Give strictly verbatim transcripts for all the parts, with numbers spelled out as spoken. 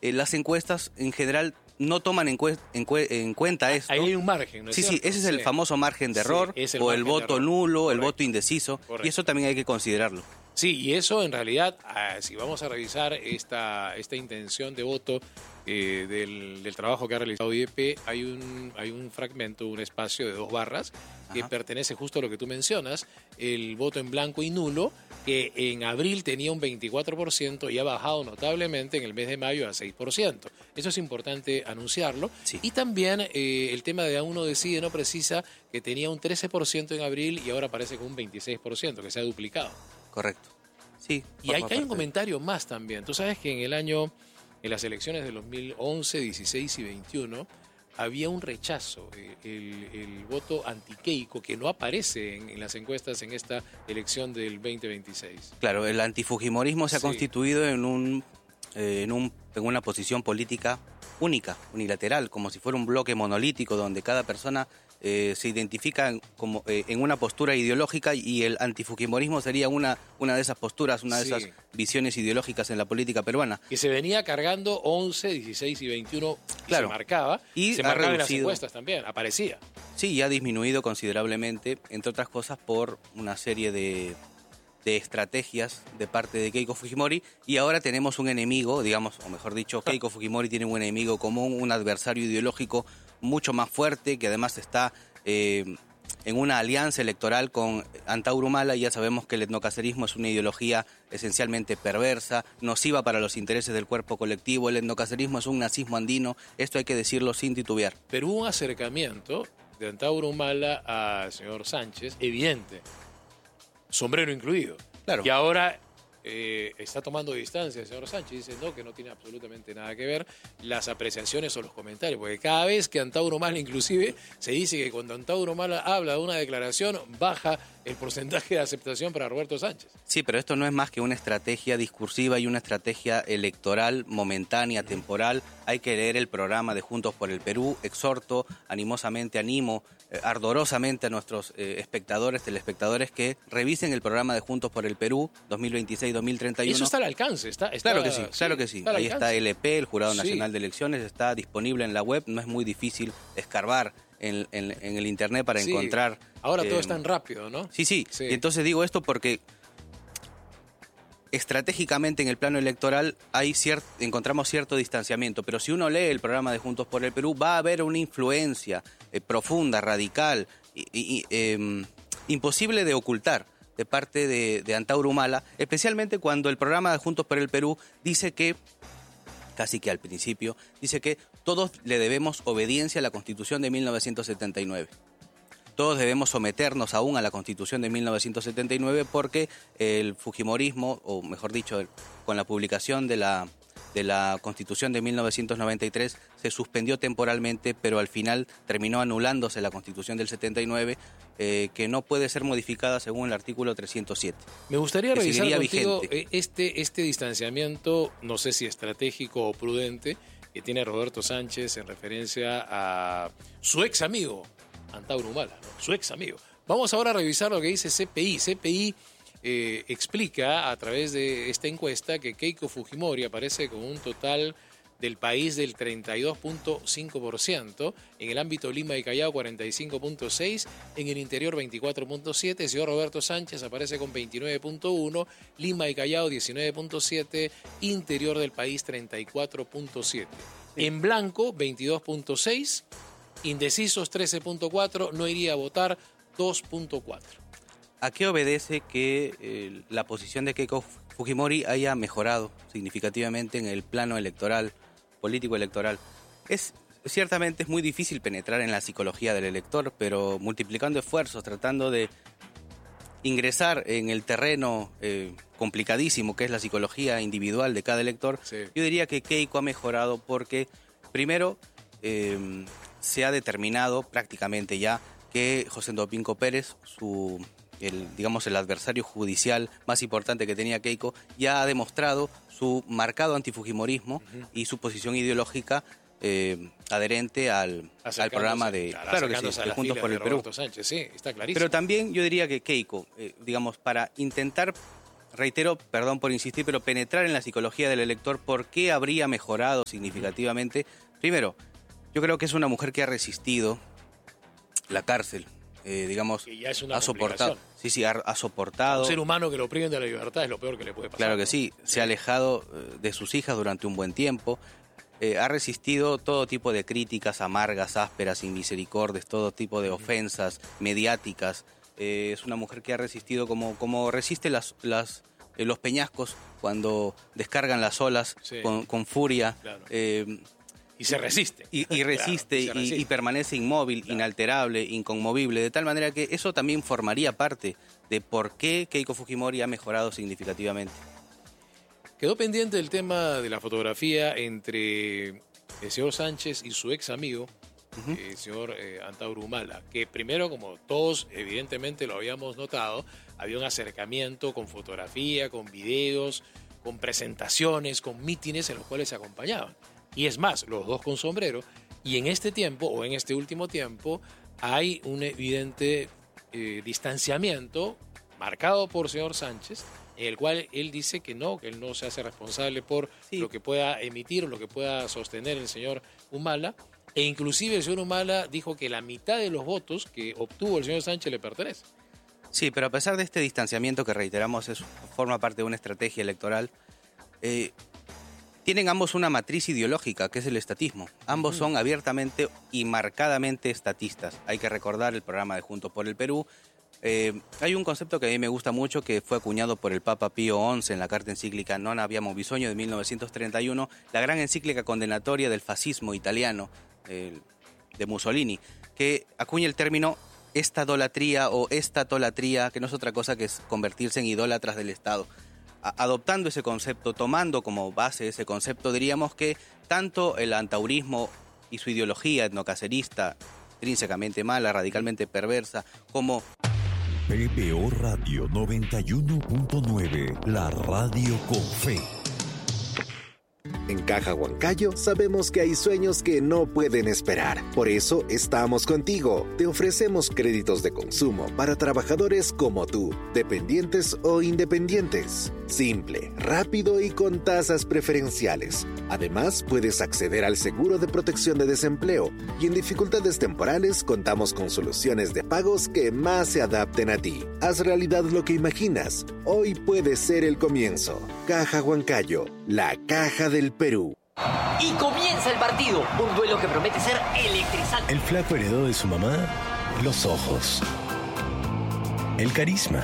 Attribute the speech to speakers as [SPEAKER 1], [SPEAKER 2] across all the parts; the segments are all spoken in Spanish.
[SPEAKER 1] eh, las encuestas en general no toman en, cue en, cue en cuenta esto.
[SPEAKER 2] Ahí hay un margen, ¿no es
[SPEAKER 1] Sí,
[SPEAKER 2] cierto?
[SPEAKER 1] sí, ese es el
[SPEAKER 2] Sí.
[SPEAKER 1] famoso margen de error,
[SPEAKER 2] Sí, es el
[SPEAKER 1] o
[SPEAKER 2] margen
[SPEAKER 1] el
[SPEAKER 2] de
[SPEAKER 1] voto
[SPEAKER 2] error.
[SPEAKER 1] nulo,
[SPEAKER 2] Correcto.
[SPEAKER 1] el voto indeciso,
[SPEAKER 2] Correcto.
[SPEAKER 1] y eso también hay que considerarlo.
[SPEAKER 2] Sí, y eso en realidad, ah, si vamos a revisar esta, esta intención de voto eh, del, del trabajo que ha realizado I E P, hay un, hay un fragmento, un espacio de dos barras que
[SPEAKER 1] Ajá.
[SPEAKER 2] pertenece justo a lo que tú mencionas, el voto en blanco y nulo, que en abril tenía un veinticuatro por ciento y ha bajado notablemente en el mes de mayo a seis por ciento. Eso es importante anunciarlo.
[SPEAKER 1] Sí.
[SPEAKER 2] Y también eh, el tema de A uno decide, no precisa, que tenía un trece por ciento en abril y ahora parece con un veintiséis por ciento, que se ha duplicado.
[SPEAKER 1] Correcto. Sí.
[SPEAKER 2] Y hay, hay un
[SPEAKER 1] parte.
[SPEAKER 2] comentario más también. Tú sabes que en el año, en las elecciones de dos mil once, dieciséis y veintiuno, había un rechazo, eh, el, el voto anti-Keiko, que no aparece en, en las encuestas en esta elección del veinte veintiséis.
[SPEAKER 1] Claro, el antifujimorismo se ha
[SPEAKER 2] Sí.
[SPEAKER 1] constituido en un, eh, en un en una posición política única, unilateral, como si fuera un bloque monolítico donde cada persona eh, se identifica en, como, eh, en una postura ideológica, y el antifujimorismo sería una, una de esas posturas, una de
[SPEAKER 2] Sí.
[SPEAKER 1] esas visiones ideológicas en la política peruana.
[SPEAKER 2] Que se venía cargando once, dieciséis y veintiuno, y
[SPEAKER 1] Claro.
[SPEAKER 2] se marcaba,
[SPEAKER 1] Y
[SPEAKER 2] se
[SPEAKER 1] ha
[SPEAKER 2] marcaba en las
[SPEAKER 1] reducido.
[SPEAKER 2] encuestas también, aparecía.
[SPEAKER 1] Sí, y ha disminuido considerablemente, entre otras cosas por una serie de, de estrategias de parte de Keiko Fujimori, y ahora tenemos un enemigo, digamos, o mejor dicho, Keiko Fujimori tiene un enemigo común, un adversario ideológico mucho más fuerte, que además está eh, en una alianza electoral con Antauro Humala, y ya sabemos que el etnocacerismo es una ideología esencialmente perversa, nociva para los intereses del cuerpo colectivo. El etnocacerismo es un nazismo andino, esto hay que decirlo sin titubear.
[SPEAKER 2] Pero hubo un acercamiento de Antauro Humala al señor Sánchez, evidente, sombrero incluido.
[SPEAKER 1] Claro.
[SPEAKER 2] Y ahora eh, está tomando distancia el señor Sánchez, dice no, que no tiene absolutamente nada que ver las apreciaciones o los comentarios, porque cada vez que Antauro Humala inclusive se dice que cuando Antauro Humala habla de una declaración, baja el porcentaje de aceptación para Roberto Sánchez.
[SPEAKER 1] Sí, pero esto no es más que una estrategia discursiva y una estrategia electoral momentánea, temporal. Hay que leer el programa de Juntos por el Perú. Exhorto, animosamente animo, eh, ardorosamente a nuestros eh, espectadores, telespectadores, que revisen el programa de Juntos por el Perú dos mil veintiséis dos mil treinta y uno.
[SPEAKER 2] Eso está al alcance. Está, está,
[SPEAKER 1] Claro que sí, claro que sí.
[SPEAKER 2] está al
[SPEAKER 1] Ahí
[SPEAKER 2] alcance.
[SPEAKER 1] está L P, el Jurado
[SPEAKER 2] Sí.
[SPEAKER 1] Nacional de Elecciones, está disponible en la web. No es muy difícil escarbar en, en, en el internet para
[SPEAKER 2] Sí.
[SPEAKER 1] encontrar...
[SPEAKER 2] Ahora todo
[SPEAKER 1] eh,
[SPEAKER 2] es tan rápido, ¿no?
[SPEAKER 1] Sí, sí,
[SPEAKER 2] Sí.
[SPEAKER 1] y entonces digo esto porque estratégicamente en el plano electoral hay cier- encontramos cierto distanciamiento, pero si uno lee el programa de Juntos por el Perú, va a haber una influencia eh, profunda, radical, y, y, eh, imposible de ocultar de parte de, de Antauro Humala, especialmente cuando el programa de Juntos por el Perú dice que, casi que al principio, dice que todos le debemos obediencia a la Constitución de mil novecientos setenta y nueve. Todos debemos someternos aún a la Constitución de mil novecientos setenta y nueve porque el fujimorismo, o mejor dicho, el- con la publicación de la, de la Constitución de mil novecientos noventa y tres se suspendió temporalmente, pero al final terminó anulándose la Constitución del setenta y nueve, eh, que no puede ser modificada según el artículo trescientos siete.
[SPEAKER 2] Me gustaría
[SPEAKER 1] que
[SPEAKER 2] revisar
[SPEAKER 1] seguiría
[SPEAKER 2] contigo
[SPEAKER 1] vigente.
[SPEAKER 2] eh, este, este distanciamiento, no sé si estratégico o prudente, que tiene Roberto Sánchez en referencia a su ex amigo, Antauro Humala, ¿no? Su ex amigo. Vamos ahora a revisar lo que dice C P I. C P I eh, explica a través de esta encuesta que Keiko Fujimori aparece con un total del país del treinta y dos punto cinco por ciento, en el ámbito Lima y Callao cuarenta y cinco punto seis por ciento, en el interior veinticuatro punto siete por ciento, el señor Roberto Sánchez aparece con veintinueve punto uno por ciento, Lima y Callao diecinueve punto siete por ciento, interior del país treinta y cuatro punto siete por ciento. Sí. En blanco veintidós punto seis por ciento, indecisos trece punto cuatro por ciento, no iría a votar dos punto cuatro por ciento.
[SPEAKER 1] ¿A qué obedece que eh, la posición de Keiko Fujimori haya mejorado significativamente en el plano electoral, político electoral? Es ciertamente es muy difícil penetrar en la psicología del elector, pero multiplicando esfuerzos, tratando de ingresar en el terreno eh, complicadísimo que es la psicología individual de cada elector,
[SPEAKER 2] Sí.
[SPEAKER 1] yo diría que Keiko ha mejorado porque, primero, eh, se ha determinado prácticamente ya que José Ndopinco Pérez, su, el, digamos, el adversario judicial más importante que tenía Keiko, ya ha demostrado su marcado antifujimorismo uh-huh. y su posición ideológica eh, adherente al, al programa de,
[SPEAKER 2] claro,
[SPEAKER 1] claro que sí, de Juntos por el Perú.
[SPEAKER 2] Sánchez, sí, está clarísimo.
[SPEAKER 1] Pero también yo diría que Keiko, eh, digamos, para intentar reitero, perdón por insistir, pero penetrar en la psicología del elector, ¿por qué habría mejorado significativamente? Primero, yo creo que es una mujer que ha resistido la cárcel, eh, digamos,
[SPEAKER 2] Y ya es una
[SPEAKER 1] ha soportado. Sí, sí, ha, ha soportado.
[SPEAKER 2] Un ser humano que lo priven de la libertad es lo peor que le puede pasar.
[SPEAKER 1] Claro que sí, se ha alejado eh, de sus hijas durante un buen tiempo. Eh, ha resistido todo tipo de críticas amargas, ásperas, sin misericordias, todo tipo de ofensas mediáticas. Eh, es una mujer que ha resistido como, como resiste las, las, eh, los peñascos cuando descargan las olas
[SPEAKER 2] Sí.
[SPEAKER 1] con, con furia.
[SPEAKER 2] Claro.
[SPEAKER 1] Eh,
[SPEAKER 2] Y se resiste.
[SPEAKER 1] y, y resiste,
[SPEAKER 2] Claro, y
[SPEAKER 1] y,
[SPEAKER 2] se resiste.
[SPEAKER 1] y permanece inmóvil,
[SPEAKER 2] Claro.
[SPEAKER 1] inalterable, inconmovible, de tal manera que eso también formaría parte de por qué Keiko Fujimori ha mejorado significativamente.
[SPEAKER 2] Quedó pendiente el tema de la fotografía entre el señor Sánchez y su ex amigo,
[SPEAKER 1] Ujú.
[SPEAKER 2] el señor eh, Antauro Humala, que primero, como todos evidentemente lo habíamos notado, había un acercamiento con fotografía, con videos, con presentaciones, con mítines en los cuales se acompañaban. Y es más, los dos con sombrero. Y en este tiempo, o en este último tiempo, hay un evidente eh, distanciamiento marcado por señor Sánchez, en el cual él dice que no, que él no se hace responsable por
[SPEAKER 1] Sí.
[SPEAKER 2] lo que pueda emitir o lo que pueda sostener el señor Humala. E inclusive el señor Humala dijo que la mitad de los votos que obtuvo el señor Sánchez le pertenece.
[SPEAKER 1] Sí, pero a pesar de este distanciamiento que reiteramos es, forma parte de una estrategia electoral, eh, tienen ambos una matriz ideológica, que es el estatismo. Ambos son abiertamente y marcadamente estatistas. Hay que recordar el programa de Juntos por el Perú. Eh, hay un concepto que a mí me gusta mucho, que fue acuñado por el Papa Pío once en la carta encíclica Non Abbiamo Bisogno de mil novecientos treinta y uno, la gran encíclica condenatoria del fascismo italiano, eh, de Mussolini, que acuña el término estadolatría o estatolatría, que no es otra cosa que es convertirse en idólatras del Estado. A- adoptando ese concepto, tomando como base ese concepto, diríamos que tanto el antaurismo y su ideología etnocacerista, intrínsecamente mala, radicalmente perversa, como
[SPEAKER 3] P B O Radio noventa y uno punto nueve, la radio con fe.
[SPEAKER 4] En Caja Huancayo sabemos que hay sueños que no pueden esperar. Por eso estamos contigo. Te ofrecemos créditos de consumo para trabajadores como tú, dependientes o independientes. Simple, rápido y con tasas preferenciales. Además, puedes acceder al seguro de protección de desempleo y en dificultades temporales contamos con soluciones de pagos que más se adapten a ti. Haz realidad lo que imaginas. Hoy puede ser el comienzo. Caja Huancayo, la caja del Perú.
[SPEAKER 5] Y comienza el partido, un duelo que promete ser electrizante.
[SPEAKER 6] El flaco heredó de su mamá los ojos, el carisma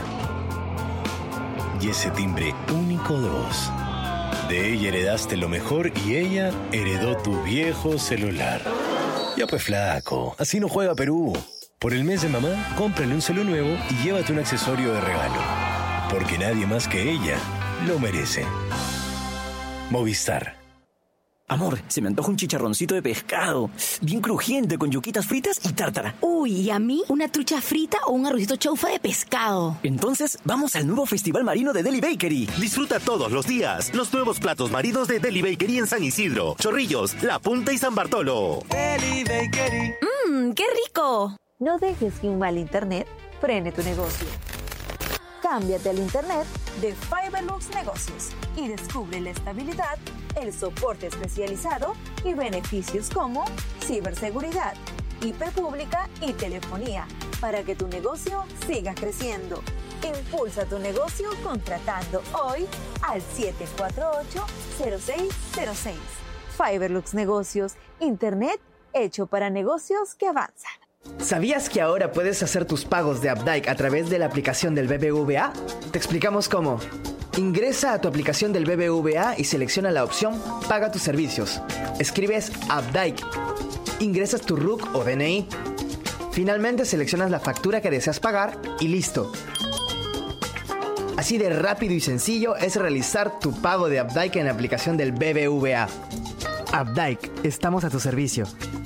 [SPEAKER 6] y ese timbre único de voz. De ella heredaste lo mejor y ella heredó tu viejo celular. Ya pues flaco, así no juega Perú. Por el mes de mamá, cómprale un celu nuevo y llévate un accesorio de regalo. Porque nadie más que ella lo merece. Movistar.
[SPEAKER 7] Amor, se me antoja un chicharroncito de pescado, bien crujiente, con yuquitas fritas y tártara.
[SPEAKER 8] Uy, ¿y a mí? ¿Una trucha frita o un arrocito chaufa de pescado?
[SPEAKER 7] Entonces, vamos al nuevo Festival Marino de Deli Bakery.
[SPEAKER 9] Disfruta todos los días los nuevos platos marinos de Deli Bakery en San Isidro, Chorrillos, La Punta y San Bartolo.
[SPEAKER 10] Deli Bakery.
[SPEAKER 8] ¡Mmm, qué rico!
[SPEAKER 11] No dejes que un mal internet frene tu negocio. Cámbiate al internet de Fiberlux Negocios y descubre la estabilidad, el soporte especializado y beneficios como ciberseguridad, I P pública y telefonía para que tu negocio siga creciendo. Impulsa tu negocio contratando hoy al siete cuatro ocho, cero seis cero seis. Fiberlux Negocios, internet hecho para negocios que avanzan.
[SPEAKER 12] ¿Sabías que ahora puedes hacer tus pagos de Updike a través de la aplicación del B B V A? Te explicamos cómo. Ingresa a tu aplicación del B B V A y selecciona la opción Paga tus servicios. Escribes Updike. Ingresas tu R U C o D N I. Finalmente seleccionas la factura que deseas pagar y listo. Así de rápido y sencillo es realizar tu pago de Updike en la aplicación del B B V A. Updike, estamos a tu servicio.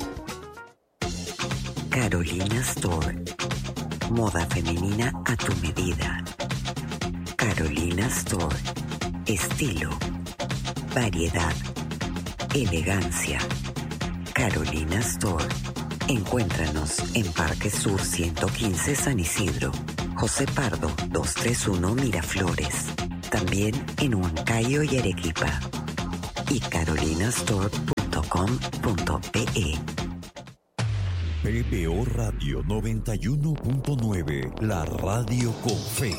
[SPEAKER 13] Carolina Store. Moda femenina a tu medida. Carolina Store. Estilo. Variedad. Elegancia. Carolina Store. Encuéntranos en Parque Sur ciento quince San Isidro. José Pardo, doscientos treinta y uno Miraflores. también en Huancayo y Arequipa. Y carolinastore punto com punto pe.
[SPEAKER 3] P B O Radio noventa y uno punto nueve, la radio con fe.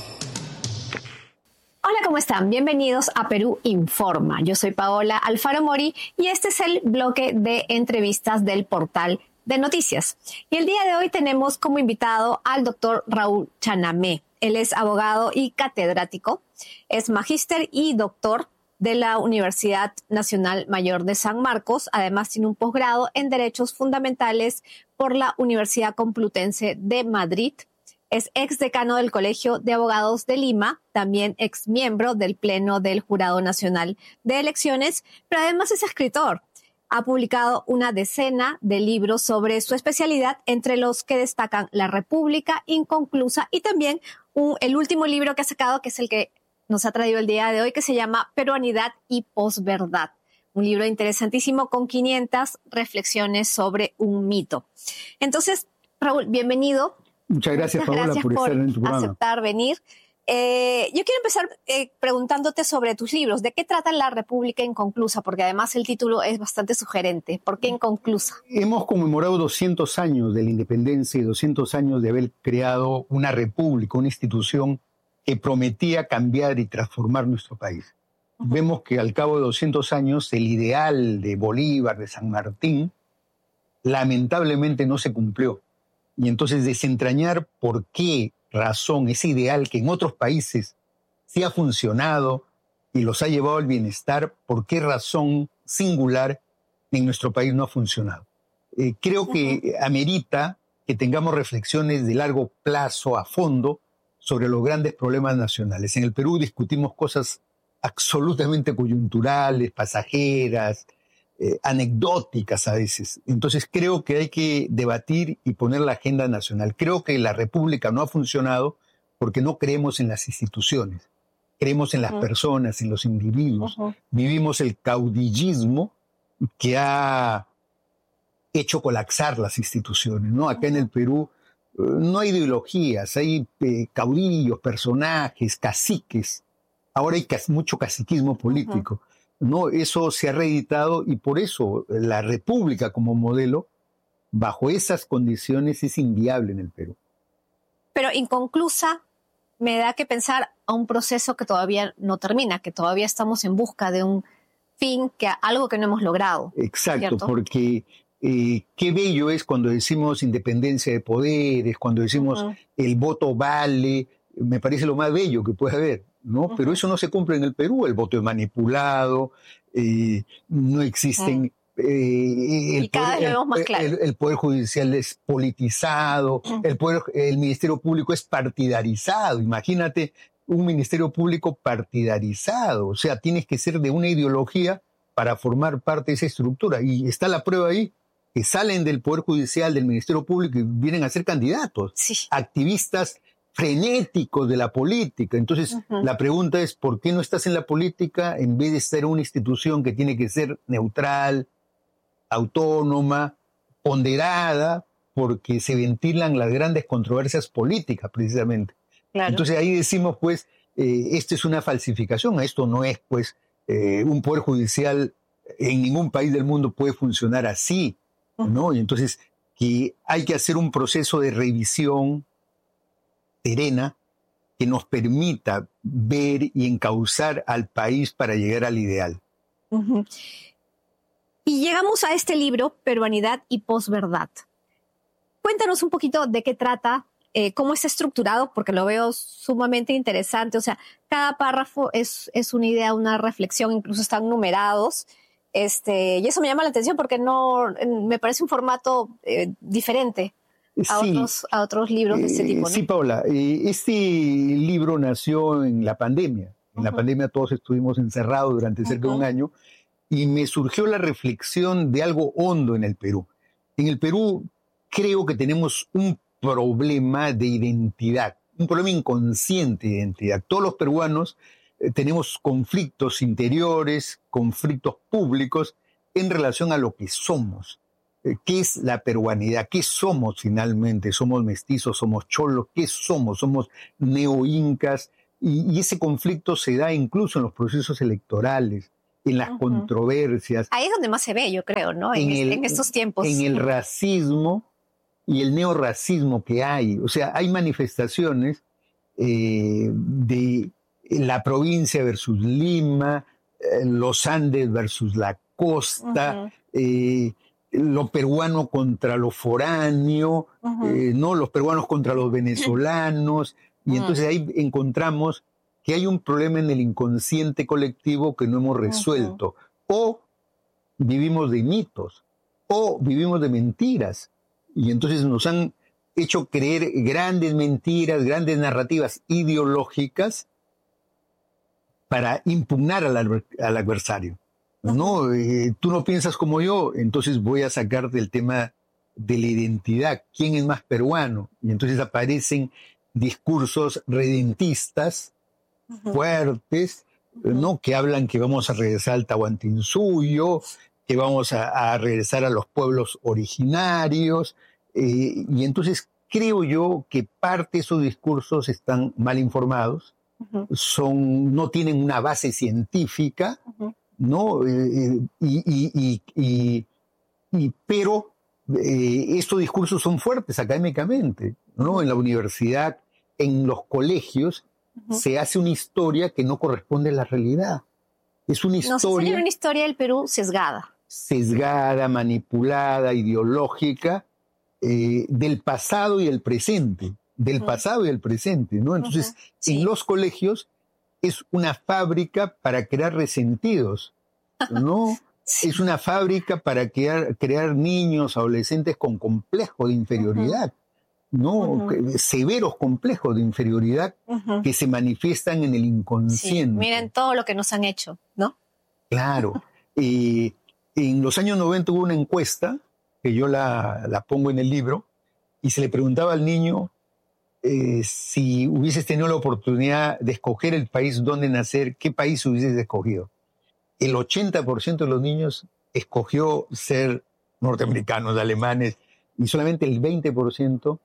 [SPEAKER 10] Hola, ¿cómo están? Bienvenidos a Perú Informa. Yo soy Paola Alfaro Mori y este es el bloque de entrevistas del portal de noticias. Y el día de hoy tenemos como invitado al doctor Raúl Chanamé. Él es abogado y catedrático, es magíster y doctor de la Universidad Nacional Mayor de San Marcos. Además tiene un posgrado en Derechos Fundamentales por la Universidad Complutense de Madrid. Es ex decano del Colegio de Abogados de Lima, también ex miembro del Pleno del Jurado Nacional de Elecciones, pero además es escritor. Ha publicado una decena de libros sobre su especialidad, entre los que destacan La República Inconclusa y también un, el último libro que ha sacado, que es el que nos ha traído el día de hoy, que se llama Peruanidad y Posverdad. Un libro interesantísimo con quinientas reflexiones sobre un mito. Entonces, Raúl, bienvenido.
[SPEAKER 14] Muchas gracias,
[SPEAKER 10] Muchas
[SPEAKER 14] Paola,
[SPEAKER 10] gracias
[SPEAKER 14] por,
[SPEAKER 10] por
[SPEAKER 14] estar en tu programa.
[SPEAKER 10] aceptar venir. Eh, yo quiero empezar eh, preguntándote sobre tus libros. ¿De qué trata La República Inconclusa? Porque además el título es bastante sugerente. ¿Por qué inconclusa?
[SPEAKER 14] Hemos conmemorado doscientos años de la independencia y doscientos años de haber creado una república, una institución que prometía cambiar y transformar nuestro país. Uh-huh. Vemos que al cabo de doscientos años el ideal de Bolívar, de San Martín, lamentablemente no se cumplió. Y entonces desentrañar por qué razón ese ideal que en otros países sí ha funcionado y los ha llevado al bienestar, por qué razón singular en nuestro país no ha funcionado. Eh, creo que amerita que tengamos reflexiones de largo plazo, a fondo, sobre los grandes problemas nacionales. En el Perú discutimos cosas absolutamente coyunturales, pasajeras, Eh, anecdóticas a veces. Entonces creo que hay que debatir y poner la agenda nacional. Creo que la República no ha funcionado porque no creemos en las instituciones, creemos en las uh-huh. personas, en los individuos. Uh-huh. Vivimos el caudillismo que ha hecho colapsar las instituciones, ¿no? Acá uh-huh. en el Perú eh, no hay ideologías, hay eh, caudillos, personajes, caciques. Ahora hay cas- mucho caciquismo político. Uh-huh. No, eso se ha reeditado y por eso la República como modelo, bajo esas condiciones, es inviable en el Perú.
[SPEAKER 10] Pero inconclusa me da que pensar a un proceso que todavía no termina, que todavía estamos en busca de un fin, que algo que no hemos logrado.
[SPEAKER 14] Exacto,
[SPEAKER 10] ¿cierto?
[SPEAKER 14] Porque eh, qué bello es cuando decimos independencia de poderes, cuando decimos uh-huh. el voto vale, me parece lo más bello que puede haber. ¿no? Uh-huh. Pero eso no se cumple en el Perú, el voto es manipulado, eh, no existen... Uh-huh. eh, el,
[SPEAKER 10] y cada
[SPEAKER 14] poder,
[SPEAKER 10] vez lo vemos más
[SPEAKER 14] el,
[SPEAKER 10] claro.
[SPEAKER 14] El, el Poder Judicial es politizado, uh-huh. el, poder, el Ministerio Público es partidarizado, imagínate un Ministerio Público partidarizado, o sea, tienes que ser de una ideología para formar parte de esa estructura, y está la prueba ahí, que salen del Poder Judicial, del Ministerio Público y vienen a ser candidatos,
[SPEAKER 10] sí.
[SPEAKER 14] activistas frenéticos de la política. Entonces, uh-huh. la pregunta es, ¿por qué no estás en la política en vez de estar en una institución que tiene que ser neutral, autónoma, ponderada, porque se ventilan las grandes controversias políticas, precisamente? Claro. Entonces, ahí decimos, pues, eh, esto es una falsificación, esto no es, pues, eh, un poder judicial en ningún país del mundo puede funcionar así, ¿no? Y entonces, que hay que hacer un proceso de revisión serena que nos permita ver y encauzar al país para llegar al ideal.
[SPEAKER 10] Uh-huh. Y llegamos a este libro, Peruanidad y Posverdad. Cuéntanos un poquito de qué trata, eh, cómo está estructurado, porque lo veo sumamente interesante. O sea, cada párrafo es, es una idea, una reflexión, incluso están numerados. Este, y eso me llama la atención porque no, me parece un formato eh, diferente. A, sí, otros, a otros libros de este tipo, ¿no?
[SPEAKER 14] Sí, Paola. Eh, este libro nació en la pandemia. En uh-huh. la pandemia todos estuvimos encerrados durante uh-huh. cerca de un año y me surgió la reflexión de algo hondo en el Perú. En el Perú creo que tenemos un problema de identidad, un problema inconsciente de identidad. Todos los peruanos eh, tenemos conflictos interiores, conflictos públicos en relación a lo que somos. ¿Qué es la peruanidad? ¿Qué somos finalmente? ¿Somos mestizos? ¿Somos cholos? ¿Qué somos? ¿Somos neo-incas? Y, y ese conflicto se da incluso en los procesos electorales, en las uh-huh. controversias.
[SPEAKER 10] Ahí es donde más se ve, yo creo, ¿no? En, en, el, en estos tiempos.
[SPEAKER 14] En el racismo y el neorracismo que hay. O sea, hay manifestaciones eh, de la provincia versus Lima, eh, los Andes versus la costa, uh-huh. eh, lo peruano contra lo foráneo, uh-huh. eh, ¿no? Los peruanos contra los venezolanos. Y uh-huh. entonces ahí encontramos que hay un problema en el inconsciente colectivo que no hemos resuelto. Uh-huh. O vivimos de mitos, o vivimos de mentiras. Y entonces nos han hecho creer grandes mentiras, grandes narrativas ideológicas para impugnar al, al adversario. No, eh, tú no piensas como yo, entonces voy a sacarte el tema de la identidad. ¿Quién es más peruano? Y entonces aparecen discursos redentistas uh-huh. fuertes, uh-huh. ¿no? Que hablan que vamos a regresar al Tahuantinsuyo, que vamos a, a regresar a los pueblos originarios. Eh, y entonces creo yo que parte de esos discursos están mal informados, uh-huh. son, no tienen una base científica, uh-huh. ¿no? Eh, y, y, y, y, y, pero eh, estos discursos son fuertes académicamente, ¿no? En la universidad, en los colegios, uh-huh. se hace una historia que no corresponde a la realidad. Es una historia...
[SPEAKER 10] No, una historia del Perú sesgada.
[SPEAKER 14] Sesgada, manipulada, ideológica, eh, del pasado y el presente. Del uh-huh. pasado y el presente, ¿no? Entonces, uh-huh. sí. en los colegios es una fábrica para crear resentidos, ¿no? sí. Es una fábrica para crear, crear niños, adolescentes con complejo de inferioridad. Uh-huh. ¿no? Uh-huh. Severos complejos de inferioridad uh-huh. que se manifiestan en el inconsciente.
[SPEAKER 10] Sí, miren todo lo que nos han hecho, ¿no?
[SPEAKER 14] Claro. eh, en los años noventa hubo una encuesta, que yo la, la pongo en el libro, y se le preguntaba al niño eh, si hubieses tenido la oportunidad de escoger el país donde nacer, ¿qué país hubieses escogido? El ochenta por ciento de los niños escogió ser norteamericanos, alemanes, y solamente el veinte por ciento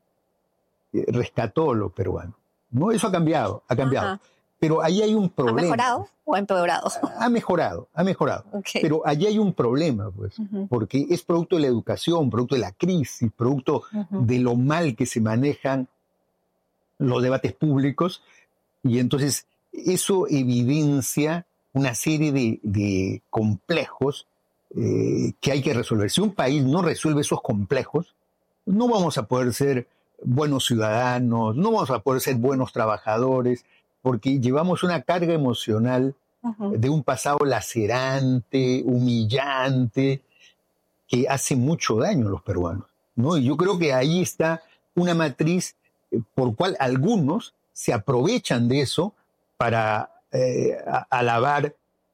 [SPEAKER 14] rescató lo peruano. ¿No? Eso ha cambiado, ha cambiado. Ajá. Pero ahí hay un problema.
[SPEAKER 10] ¿Ha mejorado o ha empeorado?
[SPEAKER 14] Ha mejorado, ha mejorado. Okay. Pero allí hay un problema, pues, uh-huh. porque es producto de la educación, producto de la crisis, producto uh-huh. de lo mal que se manejan los debates públicos, y entonces eso evidencia una serie de, de complejos eh, que hay que resolver. Si un país no resuelve esos complejos, no vamos a poder ser buenos ciudadanos, no vamos a poder ser buenos trabajadores, porque llevamos una carga emocional uh-huh. de un pasado lacerante, humillante, que hace mucho daño a los peruanos, ¿no? Y yo creo que ahí está una matriz por cual algunos se aprovechan de eso para eh, alabar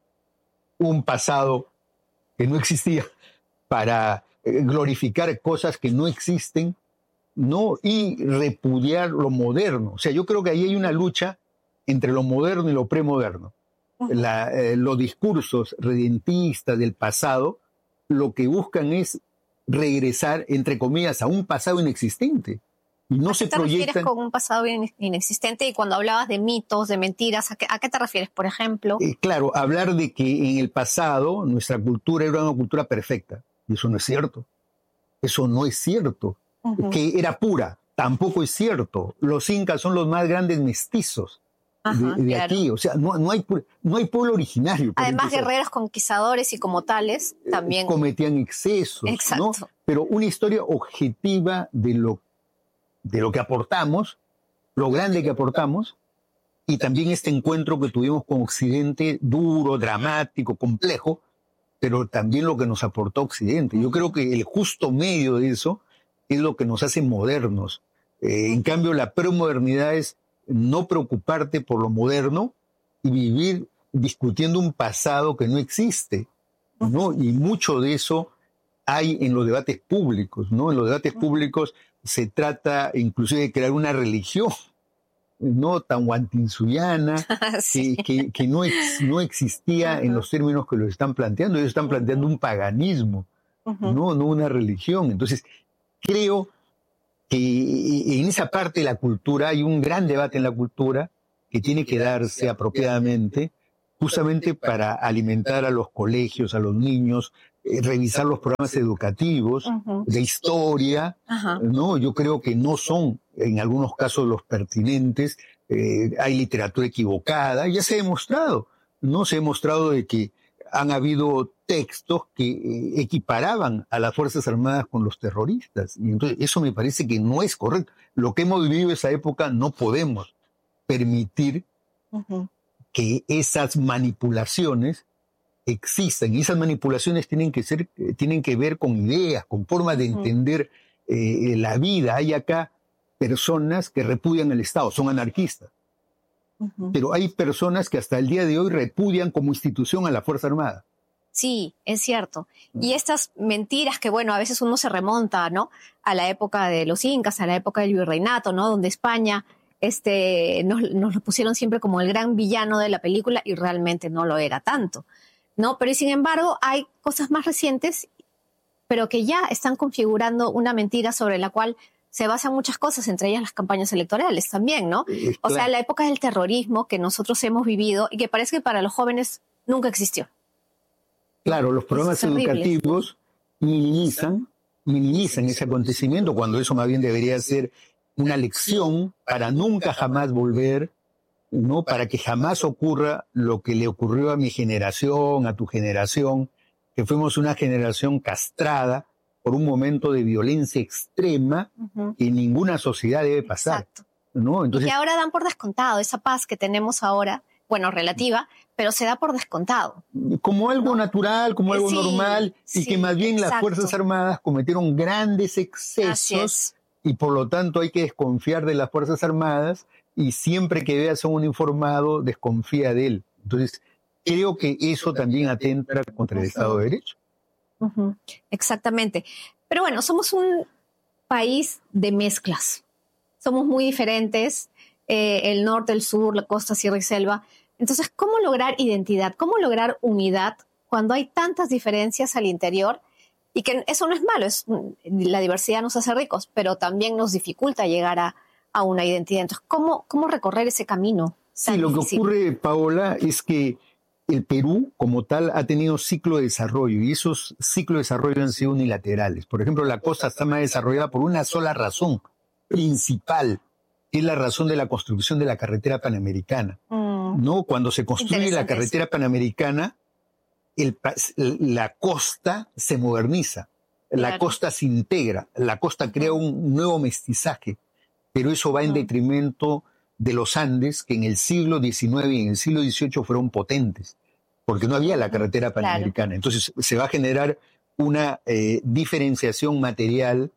[SPEAKER 14] un pasado que no existía, para eh, glorificar cosas que no existen, ¿no? Y repudiar lo moderno. O sea, yo creo que ahí hay una lucha entre lo moderno y lo premoderno. Uh-huh. La, eh, los discursos redentistas del pasado lo que buscan es regresar, entre comillas, a un pasado inexistente. Y no
[SPEAKER 10] ¿A
[SPEAKER 14] se
[SPEAKER 10] qué te
[SPEAKER 14] proyectan...
[SPEAKER 10] refieres con un pasado inexistente? Y cuando hablabas de mitos, de mentiras, ¿a qué, a qué te refieres, por ejemplo?
[SPEAKER 14] Eh, claro, hablar de que en el pasado nuestra cultura era una cultura perfecta. Y eso no es cierto. Eso no es cierto. Uh-huh. Que era pura, tampoco es cierto. Los incas son los más grandes mestizos Ajá, de, de claro. aquí. O sea, no, no, hay, no hay pueblo originario.
[SPEAKER 10] Además, guerreros conquistadores y como tales también...
[SPEAKER 14] Cometían excesos,
[SPEAKER 10] Exacto.
[SPEAKER 14] ¿no? Pero una historia objetiva de lo, de lo que aportamos, lo grande que aportamos, y también este encuentro que tuvimos con Occidente, duro, dramático, complejo, pero también lo que nos aportó Occidente. Yo creo que el justo medio de eso es lo que nos hace modernos. Eh, en cambio, la premodernidad es no preocuparte por lo moderno y vivir discutiendo un pasado que no existe, ¿no? Y mucho de eso hay en los debates públicos, ¿no? En los debates públicos se trata inclusive de crear una religión, ¿no? Tahuantinsuyana, sí. que, que, que no, ex, no existía uh-huh. en los términos que lo están planteando. Ellos están planteando un paganismo, uh-huh. ¿no? No una religión. Entonces, creo que en esa parte de la cultura hay un gran debate en la cultura, que que tiene que darse apropiadamente, justamente para alimentar a los colegios, a los niños, eh, revisar los programas educativos, uh-huh. de historia, uh-huh. ¿no? Yo creo que no son, en algunos casos, los pertinentes, eh, hay literatura equivocada, ya se ha demostrado, ¿no? Se ha demostrado de que han habido textos que eh, equiparaban a las Fuerzas Armadas con los terroristas, y entonces eso me parece que no es correcto. Lo que hemos vivido en esa época no podemos permitir uh-huh. que esas manipulaciones existan. Y esas manipulaciones tienen que ser, eh, tienen que ver con ideas, con formas de entender eh, la vida. Hay acá personas que repudian el Estado, son anarquistas. Uh-huh. Pero hay personas que hasta el día de hoy repudian como institución a la Fuerza Armada.
[SPEAKER 10] Sí, es cierto. Y estas mentiras que, bueno, a veces uno se remonta, ¿no? A la época de los incas, a la época del virreinato, ¿no? Donde España este, nos, nos lo pusieron siempre como el gran villano de la película y realmente no lo era tanto, ¿no? Pero sin embargo hay cosas más recientes, pero que ya están configurando una mentira sobre la cual se basan muchas cosas, entre ellas las campañas electorales también, ¿no? Eh, claro. O sea, la época del terrorismo que nosotros hemos vivido y que parece que para los jóvenes nunca existió.
[SPEAKER 14] Claro, los programas educativos minimizan, minimizan ese acontecimiento cuando eso más bien debería ser una lección para nunca jamás volver, ¿no? Para que jamás ocurra lo que le ocurrió a mi generación, a tu generación, que fuimos una generación castrada por un momento de violencia extrema uh-huh. que ninguna sociedad debe pasar.
[SPEAKER 10] Exacto.
[SPEAKER 14] ¿No? Entonces,
[SPEAKER 10] y ahora dan por descontado esa paz que tenemos ahora, bueno, relativa, pero se da por descontado.
[SPEAKER 14] Como algo ¿no? natural, como algo sí, normal, y sí, que más bien exacto. las Fuerzas Armadas cometieron grandes excesos y por lo tanto hay que desconfiar de las Fuerzas Armadas y siempre que veas a un uniformado, desconfía de él. Entonces, creo que eso también atenta contra el Estado de Derecho.
[SPEAKER 10] Uh-huh. Exactamente. Pero bueno, somos un país de mezclas. Somos muy diferentes, eh, el norte, el sur, la costa, sierra y selva. Entonces, ¿cómo lograr identidad? ¿Cómo lograr unidad cuando hay tantas diferencias al interior? Y que eso no es malo, es, la diversidad nos hace ricos, pero también nos dificulta llegar a, a una identidad. Entonces, ¿cómo, cómo recorrer ese camino?
[SPEAKER 14] Sí, lo que difícil? ocurre, Paola, es que el Perú, como tal, ha tenido ciclo de desarrollo y esos ciclos de desarrollo han sido unilaterales. Por ejemplo, la costa está más desarrollada por una sola razón principal, que es la razón de la construcción de la carretera panamericana. Mm. ¿No? Cuando se construye la carretera panamericana, el, la costa se moderniza, claro. la costa se integra, la costa crea un nuevo mestizaje, pero eso va en mm. detrimento de los Andes, que en el siglo diecinueve y en el siglo dieciocho fueron potentes, porque no había la carretera panamericana. Claro. Entonces se va a generar una eh, diferenciación material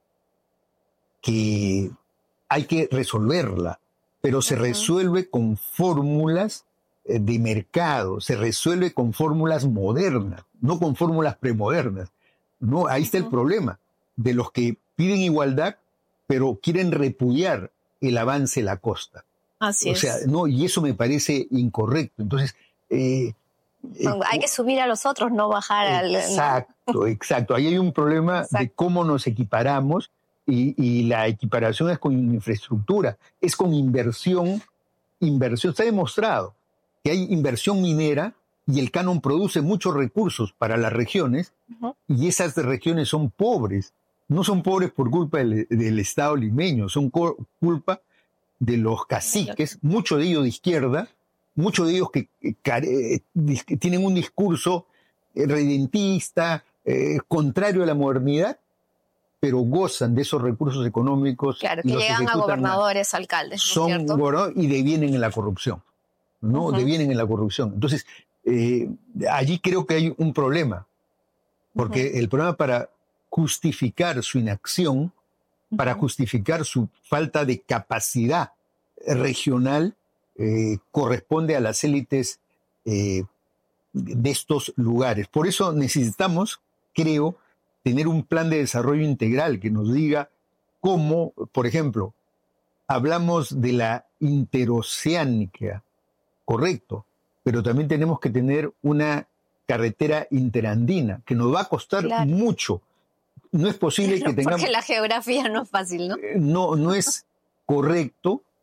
[SPEAKER 14] que hay que resolverla, pero se uh-huh. resuelve con fórmulas eh, de mercado, se resuelve con fórmulas modernas, no con fórmulas premodernas. No, ahí está uh-huh. el problema de los que piden igualdad, pero quieren repudiar el avance de la costa.
[SPEAKER 10] Así
[SPEAKER 14] o sea,
[SPEAKER 10] es.
[SPEAKER 14] no, y eso me parece incorrecto. Entonces, eh,
[SPEAKER 10] no, hay que subir a los otros, no bajar al...
[SPEAKER 14] Exacto, exacto. Ahí hay un problema exacto. de cómo nos equiparamos y, y la equiparación es con infraestructura, es con inversión. Inversión, está demostrado que hay inversión minera y el canon produce muchos recursos para las regiones uh-huh. y esas regiones son pobres. No son pobres por culpa del, del Estado limeño, son co- culpa de los caciques, muchos de ellos de izquierda, muchos de ellos que, que, que tienen un discurso redentista, eh, contrario a la modernidad, pero gozan de esos recursos económicos.
[SPEAKER 10] Claro, que llegan a gobernadores, más. alcaldes, ¿no
[SPEAKER 14] son
[SPEAKER 10] es cierto?
[SPEAKER 14] Bueno, y devienen en la corrupción, ¿no? Uh-huh. Devienen en la corrupción. Entonces, eh, allí creo que hay un problema, porque uh-huh. el problema para justificar su inacción, uh-huh. para justificar su falta de capacidad regional, eh, corresponde a las élites eh, de estos lugares. Por eso necesitamos, creo, tener un plan de desarrollo integral que nos diga cómo, por ejemplo, hablamos de la interoceánica, correcto, pero también tenemos que tener una carretera interandina que nos va a costar claro. mucho. No es posible que tengamos...
[SPEAKER 10] Porque la geografía no es fácil, ¿no?
[SPEAKER 14] No, no es correcto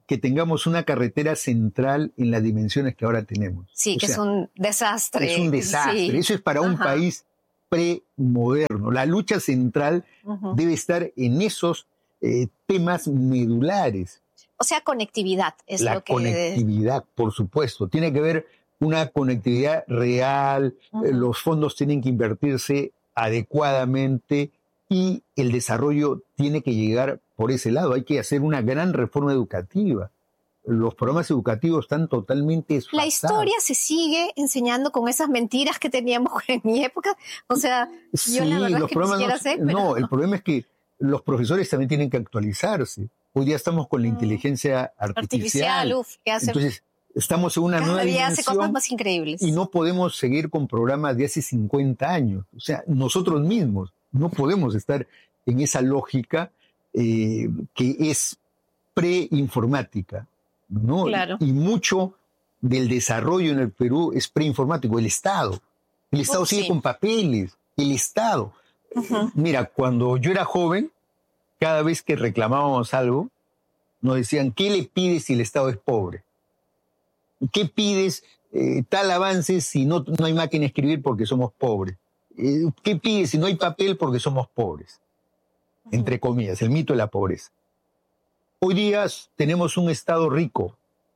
[SPEAKER 14] que tengamos una carretera central en las dimensiones que ahora tenemos.
[SPEAKER 10] Sí,
[SPEAKER 14] o
[SPEAKER 10] que
[SPEAKER 14] sea,
[SPEAKER 10] es un desastre.
[SPEAKER 14] Es un desastre.
[SPEAKER 10] Sí.
[SPEAKER 14] Eso es para Ajá. un país premoderno. La lucha central uh-huh. debe estar en esos eh, temas medulares.
[SPEAKER 10] O sea, conectividad es
[SPEAKER 14] la
[SPEAKER 10] lo que...
[SPEAKER 14] La conectividad, por supuesto. Tiene que haber una conectividad real, uh-huh. eh, los fondos tienen que invertirse adecuadamente y el desarrollo tiene que llegar por ese lado. Hay que hacer una gran reforma educativa. Los programas educativos están totalmente desfasados.
[SPEAKER 10] La historia se sigue enseñando con esas mentiras que teníamos en mi época. O sea,
[SPEAKER 14] sí,
[SPEAKER 10] yo la verdad
[SPEAKER 14] los
[SPEAKER 10] es que ni siquiera
[SPEAKER 14] no,
[SPEAKER 10] sé. Pero...
[SPEAKER 14] No, el problema es que los profesores también tienen que actualizarse. Hoy día estamos con la inteligencia artificial.
[SPEAKER 10] Artificial, uf, que hace...
[SPEAKER 14] Entonces, estamos en una
[SPEAKER 10] Cada
[SPEAKER 14] nueva
[SPEAKER 10] día
[SPEAKER 14] dimensión
[SPEAKER 10] hace cosas más increíbles.
[SPEAKER 14] Y no podemos seguir con programas de hace cincuenta años. O sea, nosotros mismos no podemos estar en esa lógica eh, que es preinformática, ¿no?
[SPEAKER 10] Claro.
[SPEAKER 14] Y mucho del desarrollo en el Perú es preinformático. El Estado. El Estado
[SPEAKER 10] oh,
[SPEAKER 14] sigue
[SPEAKER 10] sí.
[SPEAKER 14] con papeles. El Estado. Uh-huh. Mira, cuando yo era joven, cada vez que reclamábamos algo, nos decían, ¿qué le pides si el Estado es pobre? ¿Qué pides eh, tal avance si no, no hay máquina de escribir porque somos pobres? Eh, ¿Qué pides si no hay papel porque somos pobres? Uh-huh. Entre comillas, el mito de la pobreza. Hoy día tenemos un Estado rico,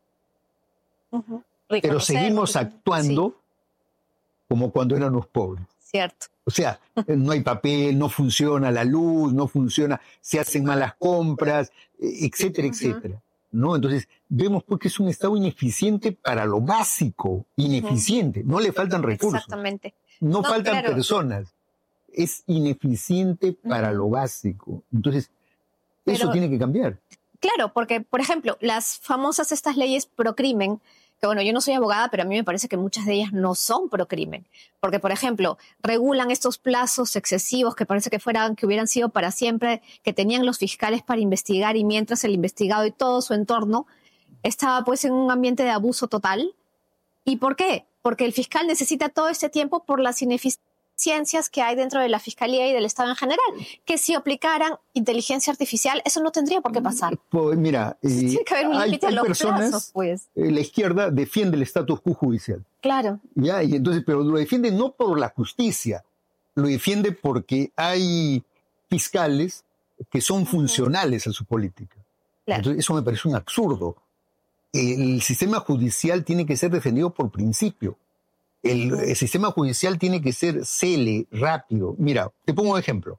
[SPEAKER 10] uh-huh.
[SPEAKER 14] pero seguimos actuando sí. como cuando éramos pobres.
[SPEAKER 10] Cierto.
[SPEAKER 14] O sea, no hay papel, no funciona la luz, no funciona, se hacen malas compras, etcétera, uh-huh. etcétera. ¿No? Entonces, vemos pues que es un Estado ineficiente para lo básico, ineficiente. Uh-huh. No le faltan recursos.
[SPEAKER 10] Exactamente.
[SPEAKER 14] No,
[SPEAKER 10] no
[SPEAKER 14] faltan
[SPEAKER 10] claro.
[SPEAKER 14] personas. Es ineficiente para uh-huh. lo básico. Entonces, Pero, eso tiene que cambiar.
[SPEAKER 10] Claro, porque, por ejemplo, las famosas estas leyes pro crimen, que bueno, yo no soy abogada, pero a mí me parece que muchas de ellas no son pro crimen. Porque, por ejemplo, regulan estos plazos excesivos que parece que fueran, que hubieran sido para siempre, que tenían los fiscales para investigar y mientras el investigado y todo su entorno estaba pues en un ambiente de abuso total. ¿Y por qué? Porque el fiscal necesita todo este tiempo por las ineficiencias que hay dentro de la Fiscalía y del Estado en general, que si aplicaran inteligencia artificial, eso no tendría por qué pasar.
[SPEAKER 14] Pues mira, eh,
[SPEAKER 10] tiene que haber un límite a los
[SPEAKER 14] personas,
[SPEAKER 10] plazos, pues.
[SPEAKER 14] Eh, la izquierda defiende el status quo judicial.
[SPEAKER 10] Claro.
[SPEAKER 14] Ya, y entonces, pero lo defiende no por la justicia, lo defiende porque hay fiscales que son funcionales a su política. Claro. Entonces, eso me parece un absurdo. El sistema judicial tiene que ser defendido por principio. El, el sistema judicial tiene que ser cele, rápido. Mira, te pongo un ejemplo.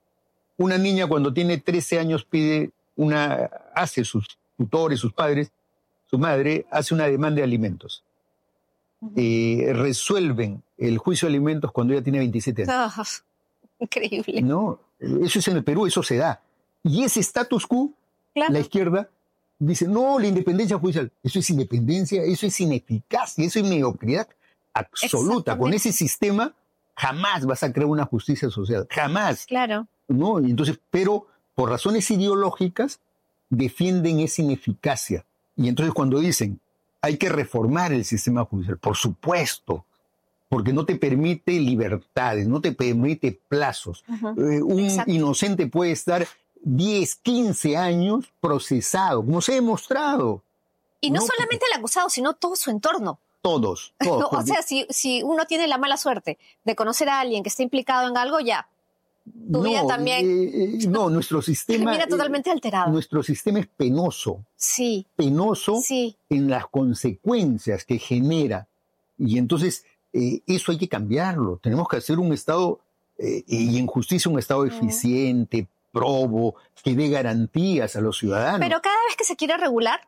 [SPEAKER 14] Una niña cuando tiene trece años pide una, hace sus tutores, sus padres, su madre hace una demanda de alimentos. Uh-huh. Eh, resuelven el juicio de alimentos cuando ella tiene veintisiete años.
[SPEAKER 10] Oh, increíble.
[SPEAKER 14] No, eso es en el Perú, eso se da. Y ese status quo, claro. La izquierda dice, no, la independencia judicial, eso es independencia, eso es ineficacia, eso es mediocridad absoluta. Con ese sistema jamás vas a crear una justicia social, jamás.
[SPEAKER 10] Claro.
[SPEAKER 14] ¿No? Y entonces, pero por razones ideológicas defienden esa ineficacia. Y entonces cuando dicen, hay que reformar el sistema judicial, por supuesto, porque no te permite libertades, no te permite plazos. Uh-huh. Eh, un Exacto. inocente puede estar diez, quince años procesado, como se ha demostrado.
[SPEAKER 10] Y no,
[SPEAKER 14] no
[SPEAKER 10] solamente el acusado, sino todo su entorno.
[SPEAKER 14] Todos, todos.
[SPEAKER 10] No, o sea, si, si uno tiene la mala suerte de conocer a alguien que está implicado en algo, ya, tu
[SPEAKER 14] no,
[SPEAKER 10] vida también...
[SPEAKER 14] Eh, eh, no, nuestro sistema...
[SPEAKER 10] termina totalmente
[SPEAKER 14] eh,
[SPEAKER 10] alterado.
[SPEAKER 14] Nuestro sistema es penoso.
[SPEAKER 10] Sí.
[SPEAKER 14] Penoso
[SPEAKER 10] sí.
[SPEAKER 14] en las consecuencias que genera. Y entonces, eh, eso hay que cambiarlo. Tenemos que hacer un Estado, eh, y en justicia un Estado eficiente, mm. probo, que dé garantías a los ciudadanos.
[SPEAKER 10] Pero cada vez que se quiere regular,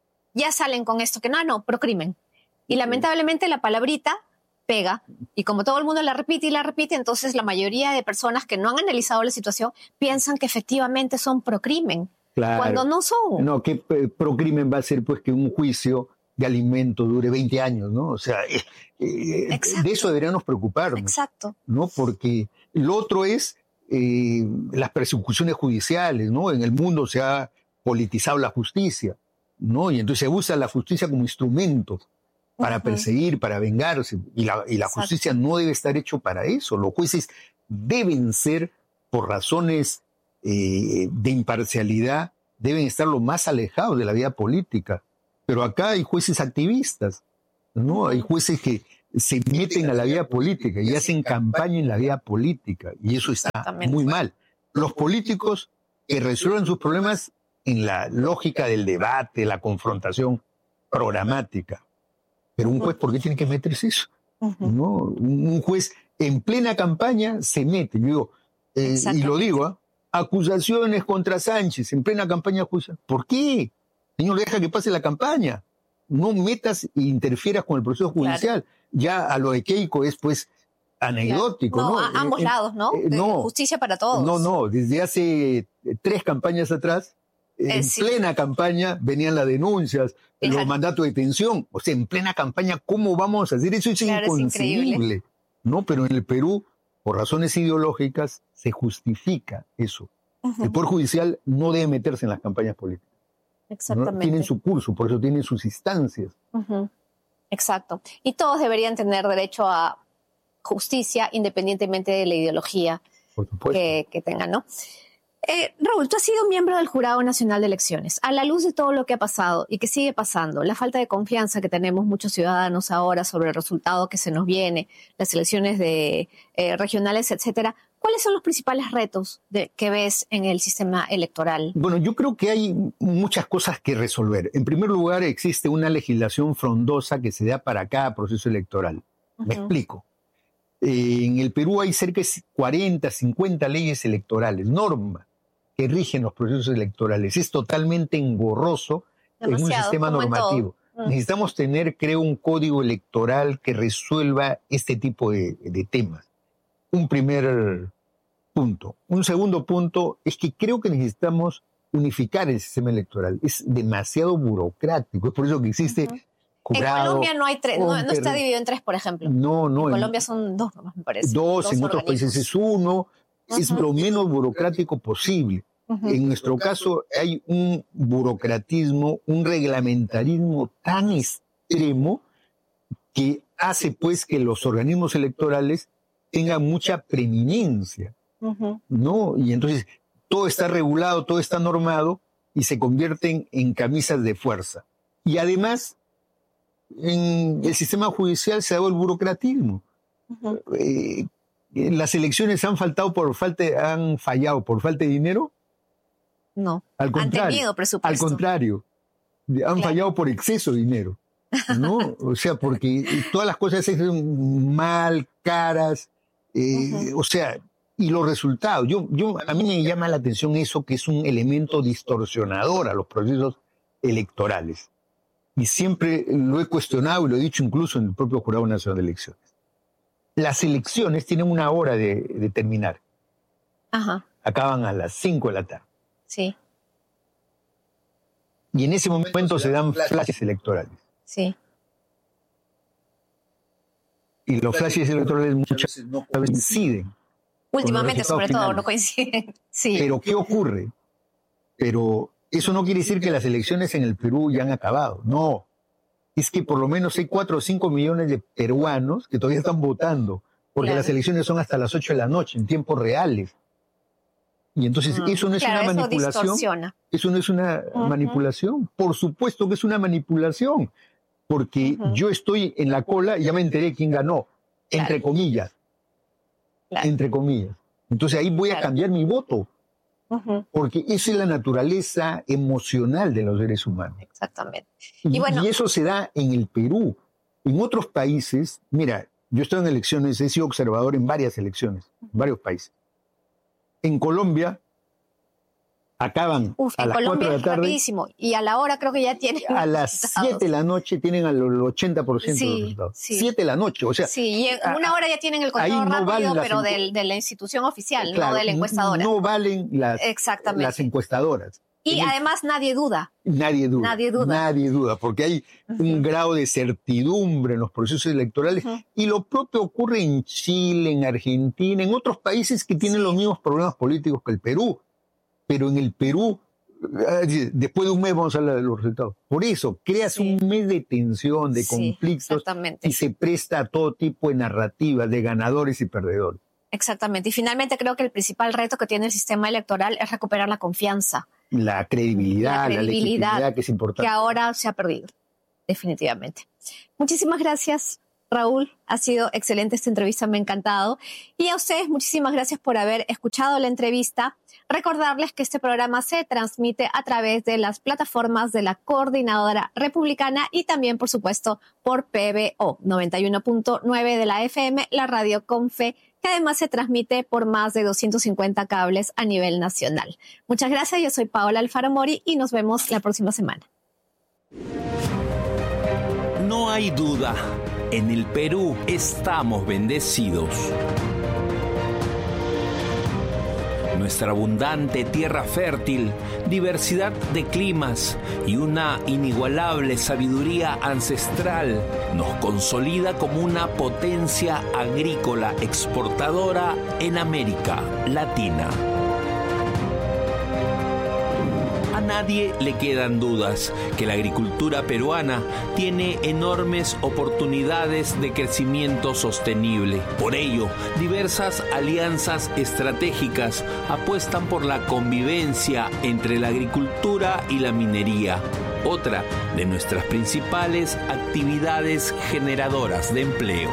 [SPEAKER 10] ya salen con esto, que no, no, procrimen. Y lamentablemente la palabrita pega, y como todo el mundo la repite y la repite, entonces la mayoría de personas que no han analizado la situación piensan que efectivamente son procrimen, claro. Cuando no son.
[SPEAKER 14] No, que procrimen va a ser pues que un juicio de alimento dure veinte años, ¿no? O sea, eh, eh, de eso deberíamos preocuparnos.
[SPEAKER 10] Exacto.
[SPEAKER 14] ¿No? Porque lo otro es eh, las persecuciones judiciales, ¿no? En el mundo se ha politizado la justicia, ¿no? Y entonces se usa la justicia como instrumento para uh-huh. perseguir, para vengarse. Y la, y la justicia no debe estar hecho para eso. Los jueces deben ser, por razones eh, de imparcialidad, deben estar lo más alejados de la vida política. Pero acá hay jueces activistas, ¿no? Hay jueces que se meten a la vida política y hacen campaña en la vida política, y eso está muy mal. Los políticos que resuelven sus problemas en la lógica del debate, la confrontación programática. Pero un juez, ¿por qué tiene que meterse eso? ¿No? Un juez en plena campaña se mete. Yo digo, eh, y lo digo, ¿eh? acusaciones contra Sánchez en plena campaña judicial. ¿Por qué? Señor, deja que pase la campaña. No metas e interfieras con el proceso judicial. Claro. Ya a lo de Keiko es pues anecdótico.
[SPEAKER 10] Claro. No,
[SPEAKER 14] ¿no?
[SPEAKER 10] a ambos eh, lados, ¿no?
[SPEAKER 14] Eh, no.
[SPEAKER 10] Justicia para todos.
[SPEAKER 14] No, no. Desde hace tres campañas atrás, eh, en sí. plena campaña venían las denuncias, Fíjate. los mandatos de detención. O sea, en plena campaña, ¿cómo vamos a hacer eso? Es claro, inconcebible. Es no, pero en el Perú, por razones ideológicas, se justifica eso. Uh-huh. El Poder Judicial no debe meterse en las campañas políticas.
[SPEAKER 10] Exactamente.
[SPEAKER 14] ¿No? Tienen su curso, por eso tienen sus instancias.
[SPEAKER 10] Uh-huh. Exacto. Y todos deberían tener derecho a justicia independientemente de la ideología que, que tengan, ¿no? Eh, Raúl, tú has sido miembro del Jurado Nacional de Elecciones. A la luz de todo lo que ha pasado y que sigue pasando, la falta de confianza que tenemos muchos ciudadanos ahora sobre el resultado que se nos viene, las elecciones de, eh, regionales, etcétera, ¿cuáles son los principales retos de, que ves en el sistema electoral?
[SPEAKER 14] Bueno, yo creo que hay muchas cosas que resolver. En primer lugar, existe una legislación frondosa que se da para cada proceso electoral. Uh-huh. Me explico. Eh, en el Perú hay cerca de cuarenta, cincuenta leyes electorales, normas que rigen los procesos electorales. Es totalmente engorroso Demasiado, en un sistema normativo. Uh-huh. Necesitamos tener, creo, un código electoral que resuelva este tipo de, de temas. Un primer punto. Un segundo punto es que creo que necesitamos unificar el sistema electoral. Es demasiado burocrático. Es por eso que existe uh-huh. jurado.
[SPEAKER 10] En Colombia no hay tres, no, no está dividido en tres, por ejemplo.
[SPEAKER 14] No, no.
[SPEAKER 10] En, en Colombia son dos, me parece.
[SPEAKER 14] Dos,
[SPEAKER 10] dos
[SPEAKER 14] en otros países es uno. Uh-huh. Es lo menos burocrático posible. Uh-huh. En nuestro caso hay un burocratismo, un reglamentarismo tan extremo que hace pues que los organismos electorales tengan mucha preeminencia, uh-huh. ¿no? Y entonces todo está regulado, todo está normado y se convierten en camisas de fuerza. Y además, en el sistema judicial se ha dado el burocratismo. Uh-huh. Eh, ¿Las elecciones han faltado por falta, han fallado por falta de dinero?
[SPEAKER 10] No.
[SPEAKER 14] Al contrario,
[SPEAKER 10] han tenido presupuesto.
[SPEAKER 14] Al contrario, han claro. fallado por exceso de dinero, ¿no? O sea, porque todas las cosas se hacen mal, caras, eh, uh-huh. o sea, y los resultados. Yo, yo, a mí me llama la atención eso, que es un elemento distorsionador a los procesos electorales. Y siempre lo he cuestionado y lo he dicho incluso en el propio Jurado Nacional de Elecciones. Las elecciones tienen una hora de, de terminar.
[SPEAKER 10] Ajá.
[SPEAKER 14] Acaban a las cinco de la tarde.
[SPEAKER 10] Sí.
[SPEAKER 14] Y en ese momento se dan flashes electorales.
[SPEAKER 10] Sí.
[SPEAKER 14] Y los flashes electorales muchas veces no coinciden.
[SPEAKER 10] Últimamente, sobre todo, finales. no coinciden. Sí.
[SPEAKER 14] Pero, ¿qué ocurre? Pero eso no quiere decir que las elecciones en el Perú ya han acabado. No. Es que por lo menos hay cuatro o cinco millones de peruanos que todavía están votando. Porque claro. las elecciones son hasta las ocho de la noche, en tiempos reales. Y entonces uh-huh. eso no es
[SPEAKER 10] claro,
[SPEAKER 14] una
[SPEAKER 10] eso
[SPEAKER 14] manipulación.
[SPEAKER 10] Distorsiona.
[SPEAKER 14] Eso no es una uh-huh. manipulación. Por supuesto que es una manipulación. Porque uh-huh. yo estoy en la cola y ya me enteré quién ganó. Claro. Entre comillas. Claro. Entre comillas. Entonces ahí voy claro. a cambiar mi voto. Uh-huh. Porque esa es la naturaleza emocional de los seres humanos.
[SPEAKER 10] Exactamente.
[SPEAKER 14] Y,
[SPEAKER 10] y, bueno,
[SPEAKER 14] y eso se da en el Perú. En otros países, mira, yo estoy en elecciones, he sido observador en varias elecciones, en varios países. En Colombia acaban
[SPEAKER 10] Uf,
[SPEAKER 14] a
[SPEAKER 10] en
[SPEAKER 14] las
[SPEAKER 10] Colombia
[SPEAKER 14] cuatro de la tarde.
[SPEAKER 10] Rapidísimo. Y a la hora creo que ya tienen.
[SPEAKER 14] A las siete de la noche tienen al ochenta por ciento
[SPEAKER 10] sí,
[SPEAKER 14] de los resultados.
[SPEAKER 10] Sí.
[SPEAKER 14] siete de la noche, o sea.
[SPEAKER 10] Sí, y en a, una hora ya tienen el conteo
[SPEAKER 14] no
[SPEAKER 10] rápido, pero
[SPEAKER 14] encu-
[SPEAKER 10] del, de la institución oficial,
[SPEAKER 14] claro,
[SPEAKER 10] no de la encuestadora.
[SPEAKER 14] No valen las,
[SPEAKER 10] Exactamente.
[SPEAKER 14] las encuestadoras.
[SPEAKER 10] Y
[SPEAKER 14] en
[SPEAKER 10] además el, nadie duda.
[SPEAKER 14] Nadie duda.
[SPEAKER 10] Nadie duda.
[SPEAKER 14] Nadie duda, porque hay uh-huh. un grado de certidumbre en los procesos electorales. Uh-huh. Y lo propio ocurre en Chile, en Argentina, en otros países que tienen sí. los mismos problemas políticos que el Perú. Pero en el Perú, después de un mes vamos a hablar de los resultados. Por eso, creas sí. un mes de tensión, de
[SPEAKER 10] sí,
[SPEAKER 14] conflictos, y se presta a todo tipo de narrativas, de ganadores y perdedores.
[SPEAKER 10] Exactamente. Y finalmente creo que el principal reto que tiene el sistema electoral es recuperar la confianza.
[SPEAKER 14] La credibilidad, la, credibilidad, la legitimidad, que es importante.
[SPEAKER 10] Que ahora se ha perdido, definitivamente. Muchísimas gracias, Raúl. Ha sido excelente esta entrevista, me ha encantado. Y a ustedes, muchísimas gracias por haber escuchado la entrevista. Recordarles que este programa se transmite a través de las plataformas de la Coordinadora Republicana y también, por supuesto, por P B O noventa y uno punto nueve de la F M, la radio con fe, que además se transmite por más de doscientos cincuenta cables a nivel nacional. Muchas gracias, yo soy Paola Alfaro Mori y nos vemos la próxima semana.
[SPEAKER 15] No hay duda, en el Perú estamos bendecidos. Nuestra abundante tierra fértil, diversidad de climas y una inigualable sabiduría ancestral nos consolida como una potencia agrícola exportadora en América Latina. A nadie le quedan dudas que la agricultura peruana tiene enormes oportunidades de crecimiento sostenible. Por ello, diversas alianzas estratégicas apuestan por la convivencia entre la agricultura y la minería, otra de nuestras principales actividades generadoras de empleo.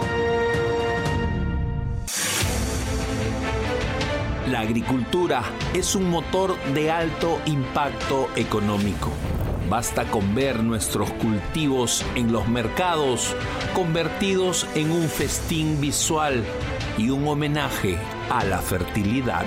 [SPEAKER 15] La agricultura es un motor de alto impacto económico. Basta con ver nuestros cultivos en los mercados convertidos en un festín visual y un homenaje a la fertilidad.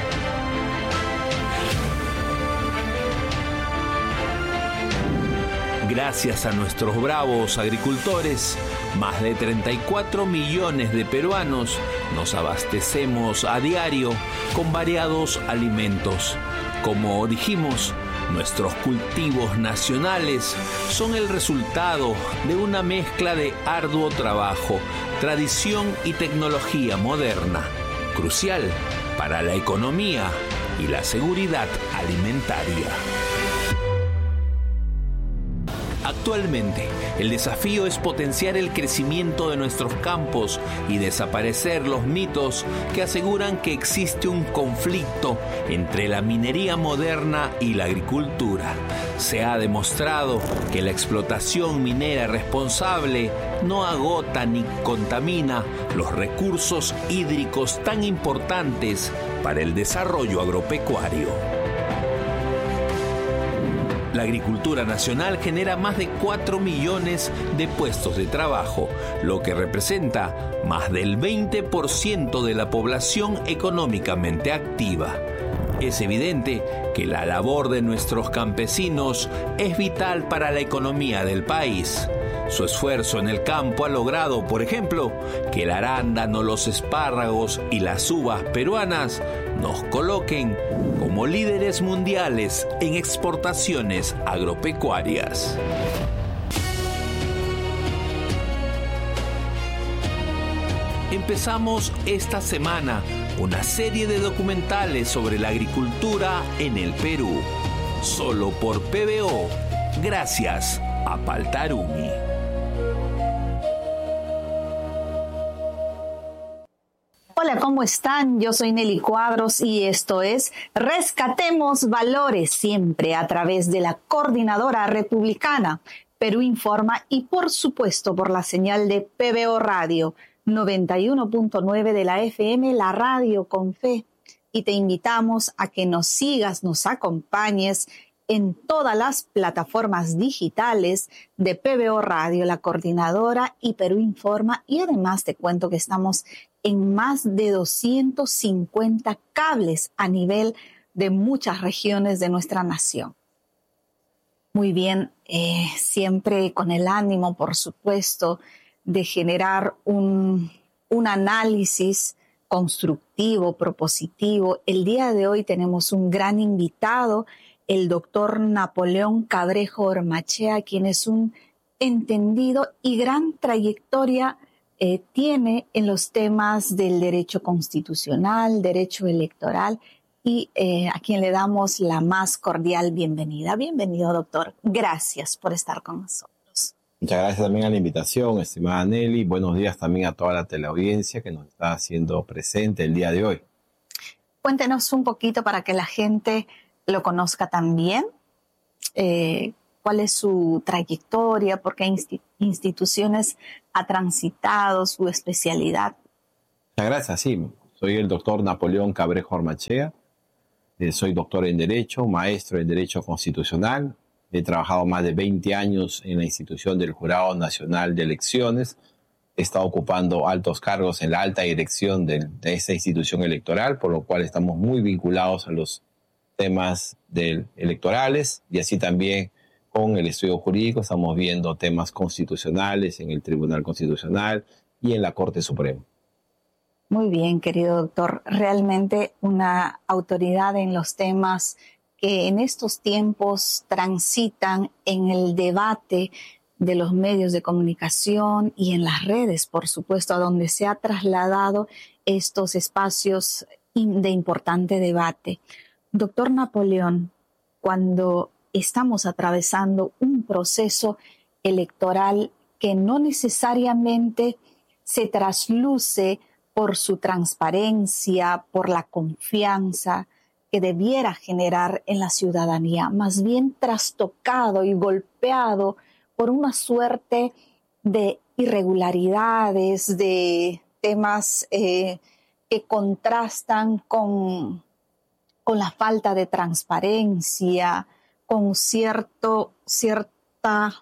[SPEAKER 15] Gracias a nuestros bravos agricultores, más de treinta y cuatro millones de peruanos nos abastecemos a diario con variados alimentos. Como dijimos, nuestros cultivos nacionales son el resultado de una mezcla de arduo trabajo, tradición y tecnología moderna, crucial para la economía y la seguridad alimentaria. Actualmente, el desafío es potenciar el crecimiento de nuestros campos y desaparecer los mitos que aseguran que existe un conflicto entre la minería moderna y la agricultura. Se ha demostrado que la explotación minera responsable no agota ni contamina los recursos hídricos tan importantes para el desarrollo agropecuario. La agricultura nacional genera más de cuatro millones de puestos de trabajo, lo que representa más del veinte por ciento de la población económicamente activa. Es evidente que la labor de nuestros campesinos es vital para la economía del país. Su esfuerzo en el campo ha logrado, por ejemplo, que el arándano, los espárragos y las uvas peruanas nos coloquen como líderes mundiales en exportaciones agropecuarias. Empezamos esta semana una serie de documentales sobre la agricultura en el Perú, solo por P B O, gracias a Paltarumi.
[SPEAKER 11] Hola, ¿cómo están? Yo soy Nelly Cuadros y esto es Rescatemos Valores, siempre a través de la Coordinadora Republicana, Perú Informa y por supuesto por la señal de P B O Radio noventa y uno punto nueve de la F M, la radio con fe. Y te invitamos a que nos sigas, nos acompañes en todas las plataformas digitales de P B O Radio, la Coordinadora y Perú Informa. Y además te cuento que estamos en más de doscientos cincuenta cables a nivel de muchas regiones de nuestra nación. Muy bien, eh, siempre con el ánimo, por supuesto, de generar un, un análisis constructivo, propositivo. El día de hoy tenemos un gran invitado, el doctor Napoleón Cabrejo Ormachea, quien es un entendido y gran trayectoria Eh, tiene en los temas del derecho constitucional, derecho electoral y eh, a quien le damos la más cordial bienvenida. Bienvenido, doctor. Gracias por estar con nosotros.
[SPEAKER 16] Muchas gracias también a la invitación, estimada Nelly. Buenos días también a toda la teleaudiencia que nos está haciendo presente el día de hoy.
[SPEAKER 10] Cuéntenos un poquito para que la gente lo conozca también. Eh, ¿Cuál es su trayectoria? ¿Por qué insti- instituciones ha transitado? ¿Su especialidad?
[SPEAKER 16] Muchas gracias, sí. Soy el doctor Napoleón Cabrejo Armachea. Eh, soy doctor en Derecho, maestro en Derecho Constitucional. He trabajado más de veinte años en la institución del Jurado Nacional de Elecciones. He estado ocupando altos cargos en la alta dirección de, de esta institución electoral, por lo cual estamos muy vinculados a los temas del, electorales y así también con el estudio jurídico estamos viendo temas constitucionales en el Tribunal Constitucional y en la Corte Suprema.
[SPEAKER 10] Muy bien, querido doctor. Realmente una autoridad en los temas que en estos tiempos transitan en el debate de los medios de comunicación y en las redes, por supuesto, a donde se ha trasladado estos espacios de importante debate. Doctor Napoleón, cuando estamos atravesando un proceso electoral que no necesariamente se trasluce por su transparencia, por la confianza que debiera generar en la ciudadanía, más bien trastocado y golpeado por una suerte de irregularidades, de temas eh, que contrastan con, con la falta de transparencia, con cierto, cierta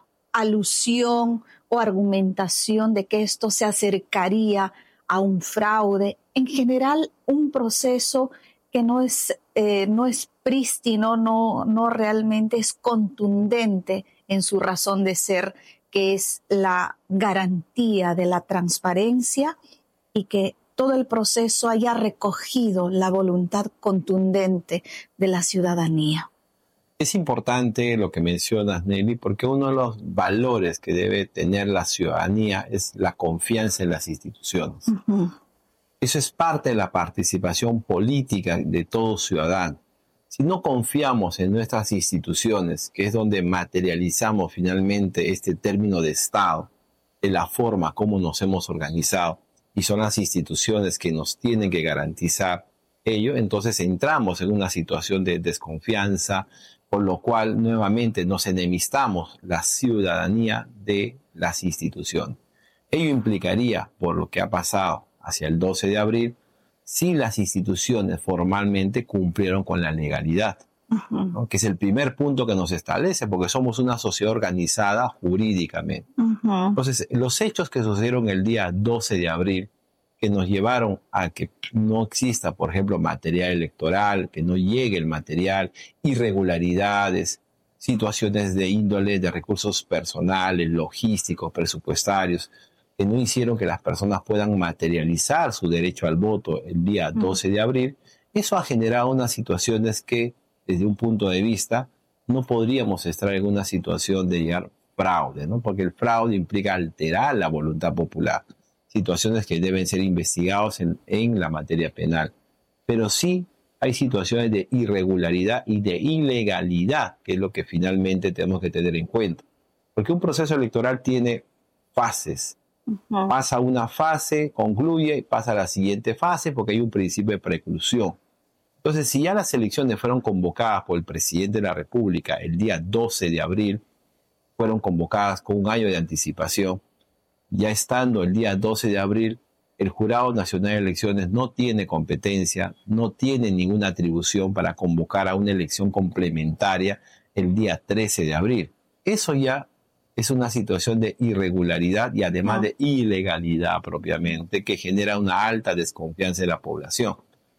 [SPEAKER 10] alusión o argumentación de que esto se acercaría a un fraude. En general, un proceso que no es, eh, no es prístino, no, no realmente es contundente en su razón de ser, que es la garantía de la transparencia y que todo el proceso haya recogido la voluntad contundente de la ciudadanía.
[SPEAKER 16] Es importante lo que mencionas, Nelly, porque uno de los valores que debe tener la ciudadanía es la confianza en las instituciones. Uh-huh. Eso es parte de la participación política de todo ciudadano. Si no confiamos en nuestras instituciones, que es donde materializamos finalmente este término de Estado, de la forma como nos hemos organizado, y son las instituciones que nos tienen que garantizar ello, entonces entramos en una situación de desconfianza, por lo cual nuevamente nos enemistamos la ciudadanía de las instituciones. Ello implicaría, por lo que ha pasado hacia el doce de abril, si las instituciones formalmente cumplieron con la legalidad, uh-huh. ¿no? Que es el primer punto que nos establece, porque somos una sociedad organizada jurídicamente. Uh-huh. Entonces, los hechos que sucedieron el día doce de abril, que nos llevaron a que no exista, por ejemplo, material electoral, que no llegue el material, irregularidades, situaciones de índole de recursos personales, logísticos, presupuestarios, que no hicieron que las personas puedan materializar su derecho al voto el día doce de abril, eso ha generado unas situaciones que, desde un punto de vista, no podríamos estar en una situación de llegar fraude, ¿no? Porque el fraude implica alterar la voluntad popular, situaciones que deben ser investigadas en, en la materia penal. Pero sí hay situaciones de irregularidad y de ilegalidad, que es lo que finalmente tenemos que tener en cuenta. Porque un proceso electoral tiene fases. Uh-huh. Pasa una fase, concluye, pasa a la siguiente fase porque hay un principio de preclusión. Entonces, si ya las elecciones fueron convocadas por el presidente de la República el día doce de abril, fueron convocadas con un año de anticipación, ya estando el día doce de abril, el Jurado Nacional de Elecciones no tiene competencia, no tiene ninguna atribución para convocar a una elección complementaria el día trece de abril. Eso ya es una situación de irregularidad y además no. de ilegalidad propiamente, que genera una alta desconfianza de la población.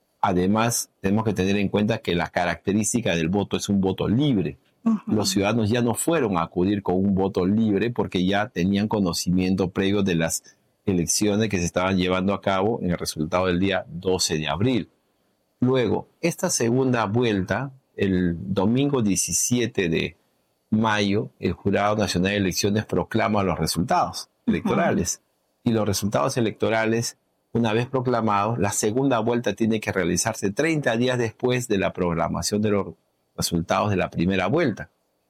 [SPEAKER 16] Además, tenemos que tener en cuenta que la característica del voto es un voto libre. Uh-huh. Los ciudadanos ya no fueron a acudir con un voto libre porque ya tenían conocimiento previo de las elecciones que se estaban llevando a cabo en el resultado del día doce de abril. Luego, esta segunda vuelta, el domingo diecisiete de mayo, el Jurado Nacional de Elecciones proclama los resultados electorales. Uh-huh. Y los resultados electorales, una vez proclamados, la segunda vuelta tiene que realizarse treinta días después de la programación de los resultados de la primera vuelta.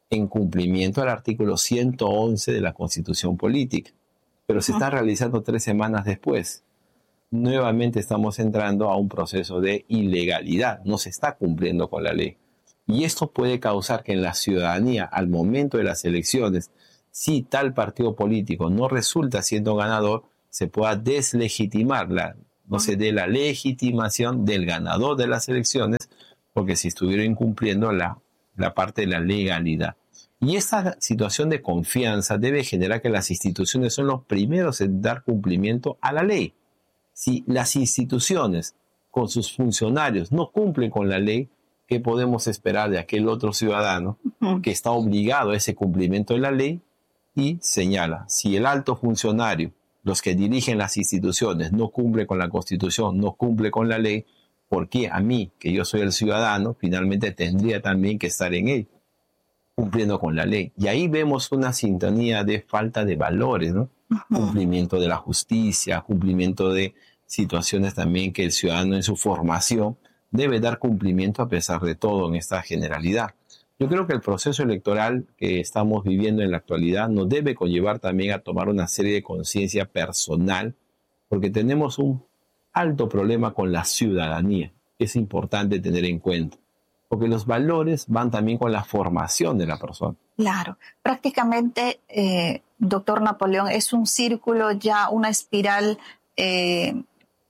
[SPEAKER 16] en cumplimiento al artículo ciento once de la Constitución Política. Pero se está realizando tres semanas después. Nuevamente estamos entrando a un proceso de ilegalidad. No se está cumpliendo con la ley. Y esto puede causar que en la ciudadanía, al momento de las elecciones, si tal partido político no resulta siendo ganador, se pueda deslegitimar, la, no se dé la legitimación del ganador de las elecciones, porque se estuviera incumpliendo la, la parte de la legalidad. Y esta situación de confianza debe generar que las instituciones son los primeros en dar cumplimiento a la ley. Si las instituciones con sus funcionarios no cumplen con la ley, ¿qué podemos esperar de aquel otro ciudadano que está obligado a ese cumplimiento de la ley? Y señala, si el alto funcionario, los que dirigen las instituciones, no cumple con la Constitución, no cumple con la ley, ¿por qué a mí, que yo soy el ciudadano, finalmente tendría también que estar en él, cumpliendo con la ley? Y ahí vemos una sintonía de falta de valores, ¿no? Uh-huh. Cumplimiento de la justicia, cumplimiento de situaciones también que el ciudadano en su formación debe dar cumplimiento a pesar de todo en esta generalidad. Yo creo que el proceso electoral que estamos viviendo en la actualidad nos debe conllevar también a tomar una serie de conciencia personal, porque tenemos un alto problema con la ciudadanía, que es importante tener en cuenta, porque los valores van también con la formación de la persona.
[SPEAKER 17] Claro, prácticamente, eh, doctor Napoleón, es un círculo ya, una espiral, eh,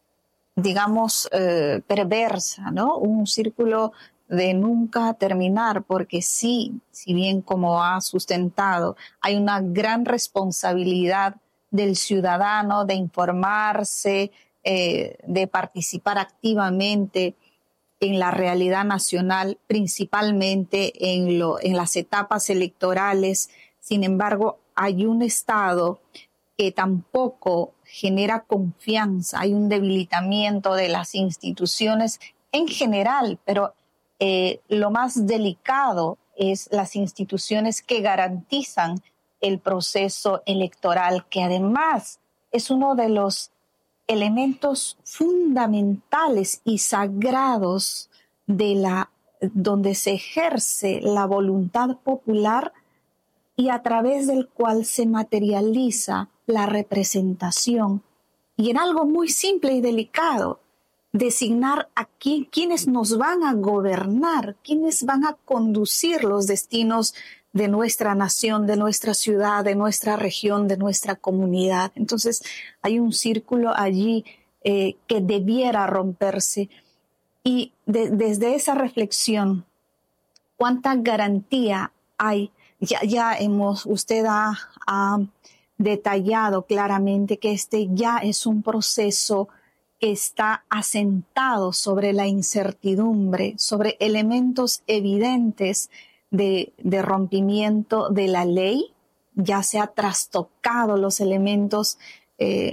[SPEAKER 17] digamos, eh, perversa, ¿no? Un círculo de nunca terminar, porque sí, si bien como ha sustentado, hay una gran responsabilidad del ciudadano de informarse, eh, de participar activamente en la realidad nacional, principalmente en, lo, en las etapas electorales. Sin embargo, hay un Estado que tampoco genera confianza, hay un debilitamiento de las instituciones en general, pero Eh, lo más delicado es las instituciones que garantizan el proceso electoral, que además es uno de los elementos fundamentales y sagrados de la, donde se ejerce la voluntad popular y a través del cual se materializa la representación. Y en algo muy simple y delicado, designar a quién, quiénes nos van a gobernar, quiénes van a conducir los destinos de nuestra nación, de nuestra ciudad, de nuestra región, de nuestra comunidad. Entonces hay un círculo allí eh, que debiera romperse. Y de, desde esa reflexión, ¿cuánta garantía hay? Ya, ya hemos, usted ha, ha detallado claramente que este ya es un proceso que está asentado sobre la incertidumbre, sobre elementos evidentes de, de rompimiento de la ley. Ya se ha trastocado los elementos eh,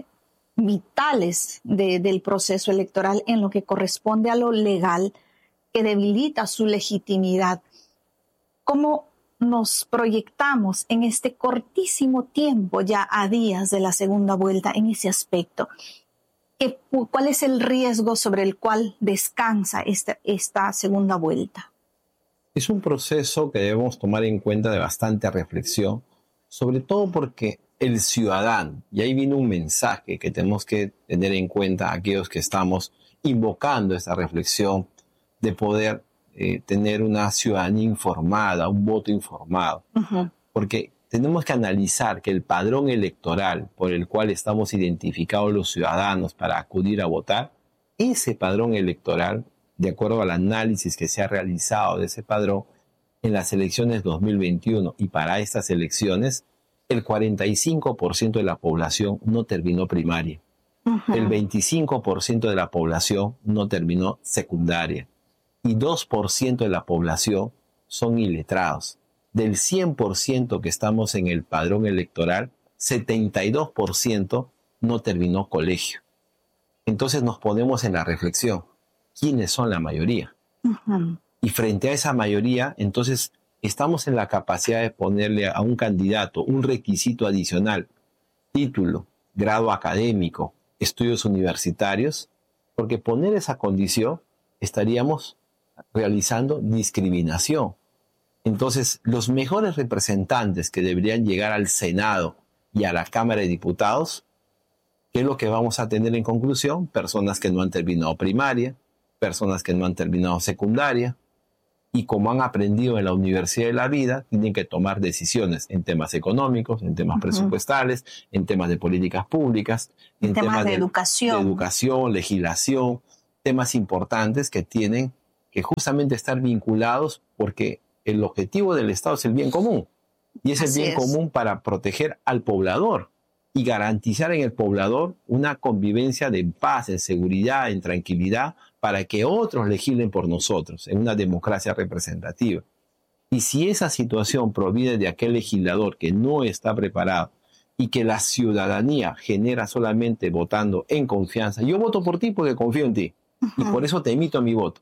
[SPEAKER 17] vitales de, del proceso electoral en lo que corresponde a lo legal, que debilita su legitimidad. ¿Cómo nos proyectamos en este cortísimo tiempo, ya a días de la segunda vuelta, en ese aspecto? ¿Cuál es el riesgo sobre el cual descansa esta, esta segunda vuelta?
[SPEAKER 16] Es un proceso que debemos tomar en cuenta de bastante reflexión, sobre todo porque el ciudadano, y ahí viene un mensaje que tenemos que tener en cuenta aquellos que estamos invocando esta reflexión de poder eh, tener una ciudadanía informada, un voto informado. Uh-huh. Porque tenemos que analizar que el padrón electoral por el cual estamos identificados los ciudadanos para acudir a votar, ese padrón electoral, de acuerdo al análisis que se ha realizado de ese padrón, en las elecciones dos mil veintiuno y para estas elecciones, el cuarenta y cinco por ciento de la población no terminó primaria. Uh-huh. El veinticinco por ciento de la población no terminó secundaria. Y dos por ciento de la población son iletrados. Del cien por ciento que estamos en el padrón electoral, setenta y dos por ciento no terminó colegio. Entonces nos ponemos en la reflexión, ¿quiénes son la mayoría? Uh-huh. Y frente a esa mayoría, entonces estamos en la capacidad de ponerle a un candidato un requisito adicional, título, grado académico, estudios universitarios, porque poner esa condición estaríamos realizando discriminación. Entonces, los mejores representantes que deberían llegar al Senado y a la Cámara de Diputados, ¿qué es lo que vamos a tener en conclusión? Personas que no han terminado primaria, personas que no han terminado secundaria, y como han aprendido en la Universidad de la Vida, tienen que tomar decisiones en temas económicos, en temas uh-huh. presupuestales, en temas de políticas públicas, en, en temas, temas de, de, educación. de educación, legislación, temas importantes que tienen que justamente estar vinculados porque el objetivo del Estado es el bien común. Y es Así el bien es. común para proteger al poblador y garantizar en el poblador una convivencia de paz, en seguridad, en tranquilidad, para que otros legislen por nosotros, en una democracia representativa. Y si esa situación proviene de aquel legislador que no está preparado y que la ciudadanía genera solamente votando en confianza, yo voto por ti porque confío en ti, uh-huh. y por eso te emito mi voto.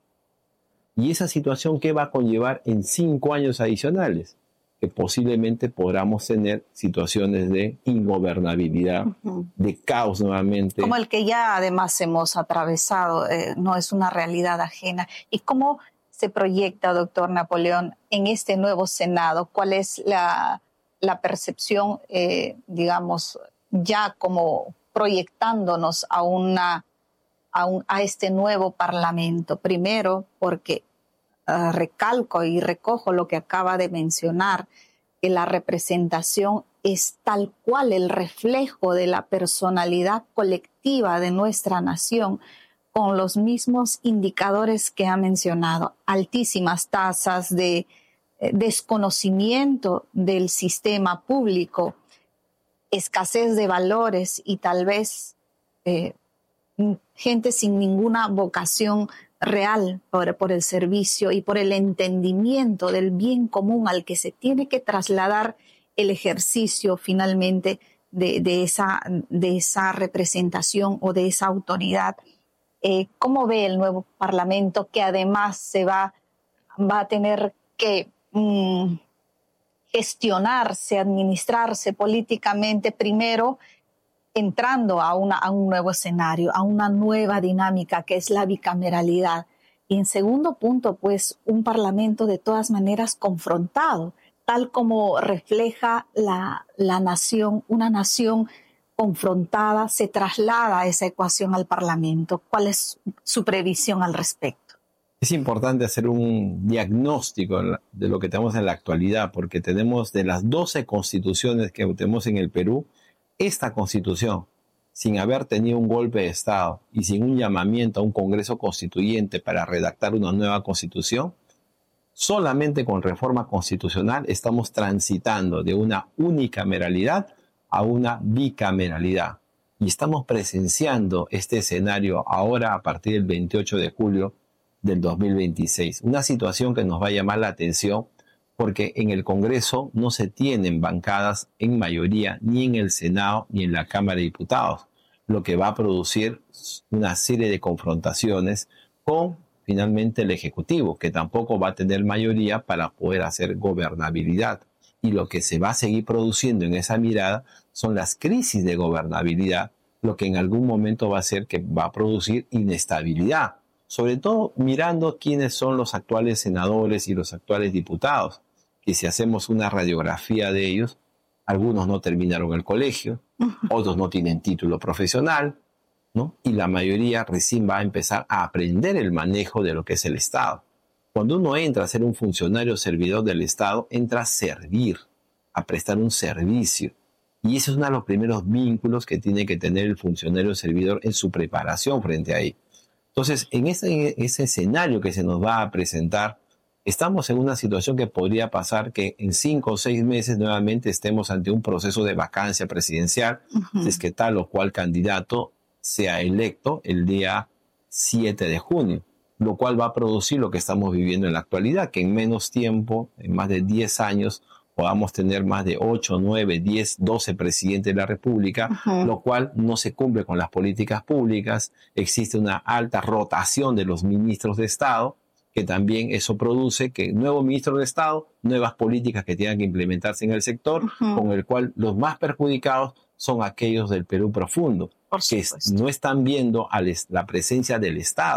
[SPEAKER 16] Y esa situación, ¿qué va a conllevar en cinco años adicionales? Que posiblemente podamos tener situaciones de ingobernabilidad, uh-huh. de caos nuevamente.
[SPEAKER 17] Como el que ya además hemos atravesado, eh, no es una realidad ajena. ¿Y cómo se proyecta, doctor Napoleón, en este nuevo Senado? ¿Cuál es la, la percepción, eh, digamos, ya como proyectándonos a, una, a, un, a este nuevo Parlamento? Primero, porque Uh, recalco y recojo lo que acaba de mencionar, que la representación es tal cual el reflejo de la personalidad colectiva de nuestra nación, con los mismos indicadores que ha mencionado, altísimas tasas de eh, desconocimiento del sistema público, escasez de valores y tal vez eh, gente sin ninguna vocación real por, por el servicio y por el entendimiento del bien común al que se tiene que trasladar el ejercicio finalmente de, de, esa, de esa representación o de esa autoridad. Eh, ¿Cómo ve el nuevo Parlamento que además se va, va a tener que mm, gestionarse, administrarse políticamente primero, entrando a, una, a un nuevo escenario, a una nueva dinámica que es la bicameralidad? Y en segundo punto, pues un parlamento de todas maneras confrontado, tal como refleja la, la nación, una nación confrontada, se traslada esa ecuación al parlamento. ¿Cuál es su previsión al respecto?
[SPEAKER 16] Es importante hacer un diagnóstico de lo que tenemos en la actualidad, porque tenemos de las doce constituciones que tenemos en el Perú, esta constitución, sin haber tenido un golpe de Estado y sin un llamamiento a un Congreso Constituyente para redactar una nueva constitución, solamente con reforma constitucional estamos transitando de una unicameralidad a una bicameralidad. Y estamos presenciando este escenario ahora a partir del veintiocho de julio del dos mil veintiséis. Una situación que nos va a llamar la atención porque en el Congreso no se tienen bancadas en mayoría ni en el Senado ni en la Cámara de Diputados, lo que va a producir una serie de confrontaciones con finalmente el Ejecutivo, que tampoco va a tener mayoría para poder hacer gobernabilidad. Y lo que se va a seguir produciendo en esa mirada son las crisis de gobernabilidad, lo que en algún momento va a hacer que va a producir inestabilidad, sobre todo mirando quiénes son los actuales senadores y los actuales diputados, que si hacemos una radiografía de ellos, algunos no terminaron el colegio, otros no tienen título profesional, ¿no? Y la mayoría recién va a empezar a aprender el manejo de lo que es el Estado. Cuando uno entra a ser un funcionario servidor del Estado, entra a servir, a prestar un servicio. Y ese es uno de los primeros vínculos que tiene que tener el funcionario servidor en su preparación frente a él. Entonces, en ese, ese escenario que se nos va a presentar, estamos en una situación que podría pasar que en cinco o seis meses nuevamente estemos ante un proceso de vacancia presidencial, uh-huh. es que tal o cual candidato sea electo el día siete de junio, lo cual va a producir lo que estamos viviendo en la actualidad, que en menos tiempo, en más de diez años, podamos tener más de ocho, nueve, diez, doce presidentes de la República, uh-huh. lo cual no se cumple con las políticas públicas. Existe una alta rotación de los ministros de Estado, que también eso produce que nuevos ministros de Estado, nuevas políticas que tengan que implementarse en el sector, uh-huh. con el cual los más perjudicados son aquellos del Perú profundo, que no están viendo a la presencia del Estado.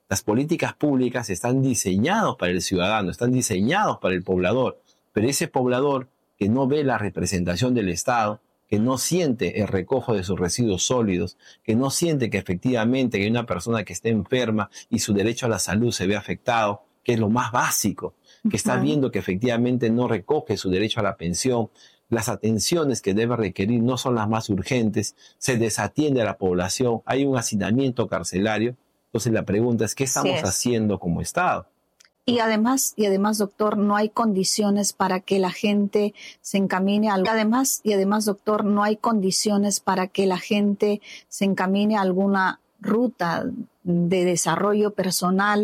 [SPEAKER 16] Las políticas públicas están diseñadas para el ciudadano, están diseñados para el poblador, pero ese poblador que no ve la representación del Estado, que no siente el recojo de sus residuos sólidos, que no siente que efectivamente hay una persona que esté enferma y su derecho a la salud se ve afectado, que es lo más básico, que está viendo que efectivamente no recoge su derecho a la pensión, las atenciones que debe requerir no son las más urgentes, se desatiende a la población, hay un hacinamiento carcelario. Entonces la pregunta es, ¿qué estamos haciendo como Estado?
[SPEAKER 17] Y además, y además, doctor, no hay condiciones para que la gente se encamine a además, y además, doctor, no hay condiciones para que la gente se encamine a alguna ruta de desarrollo personal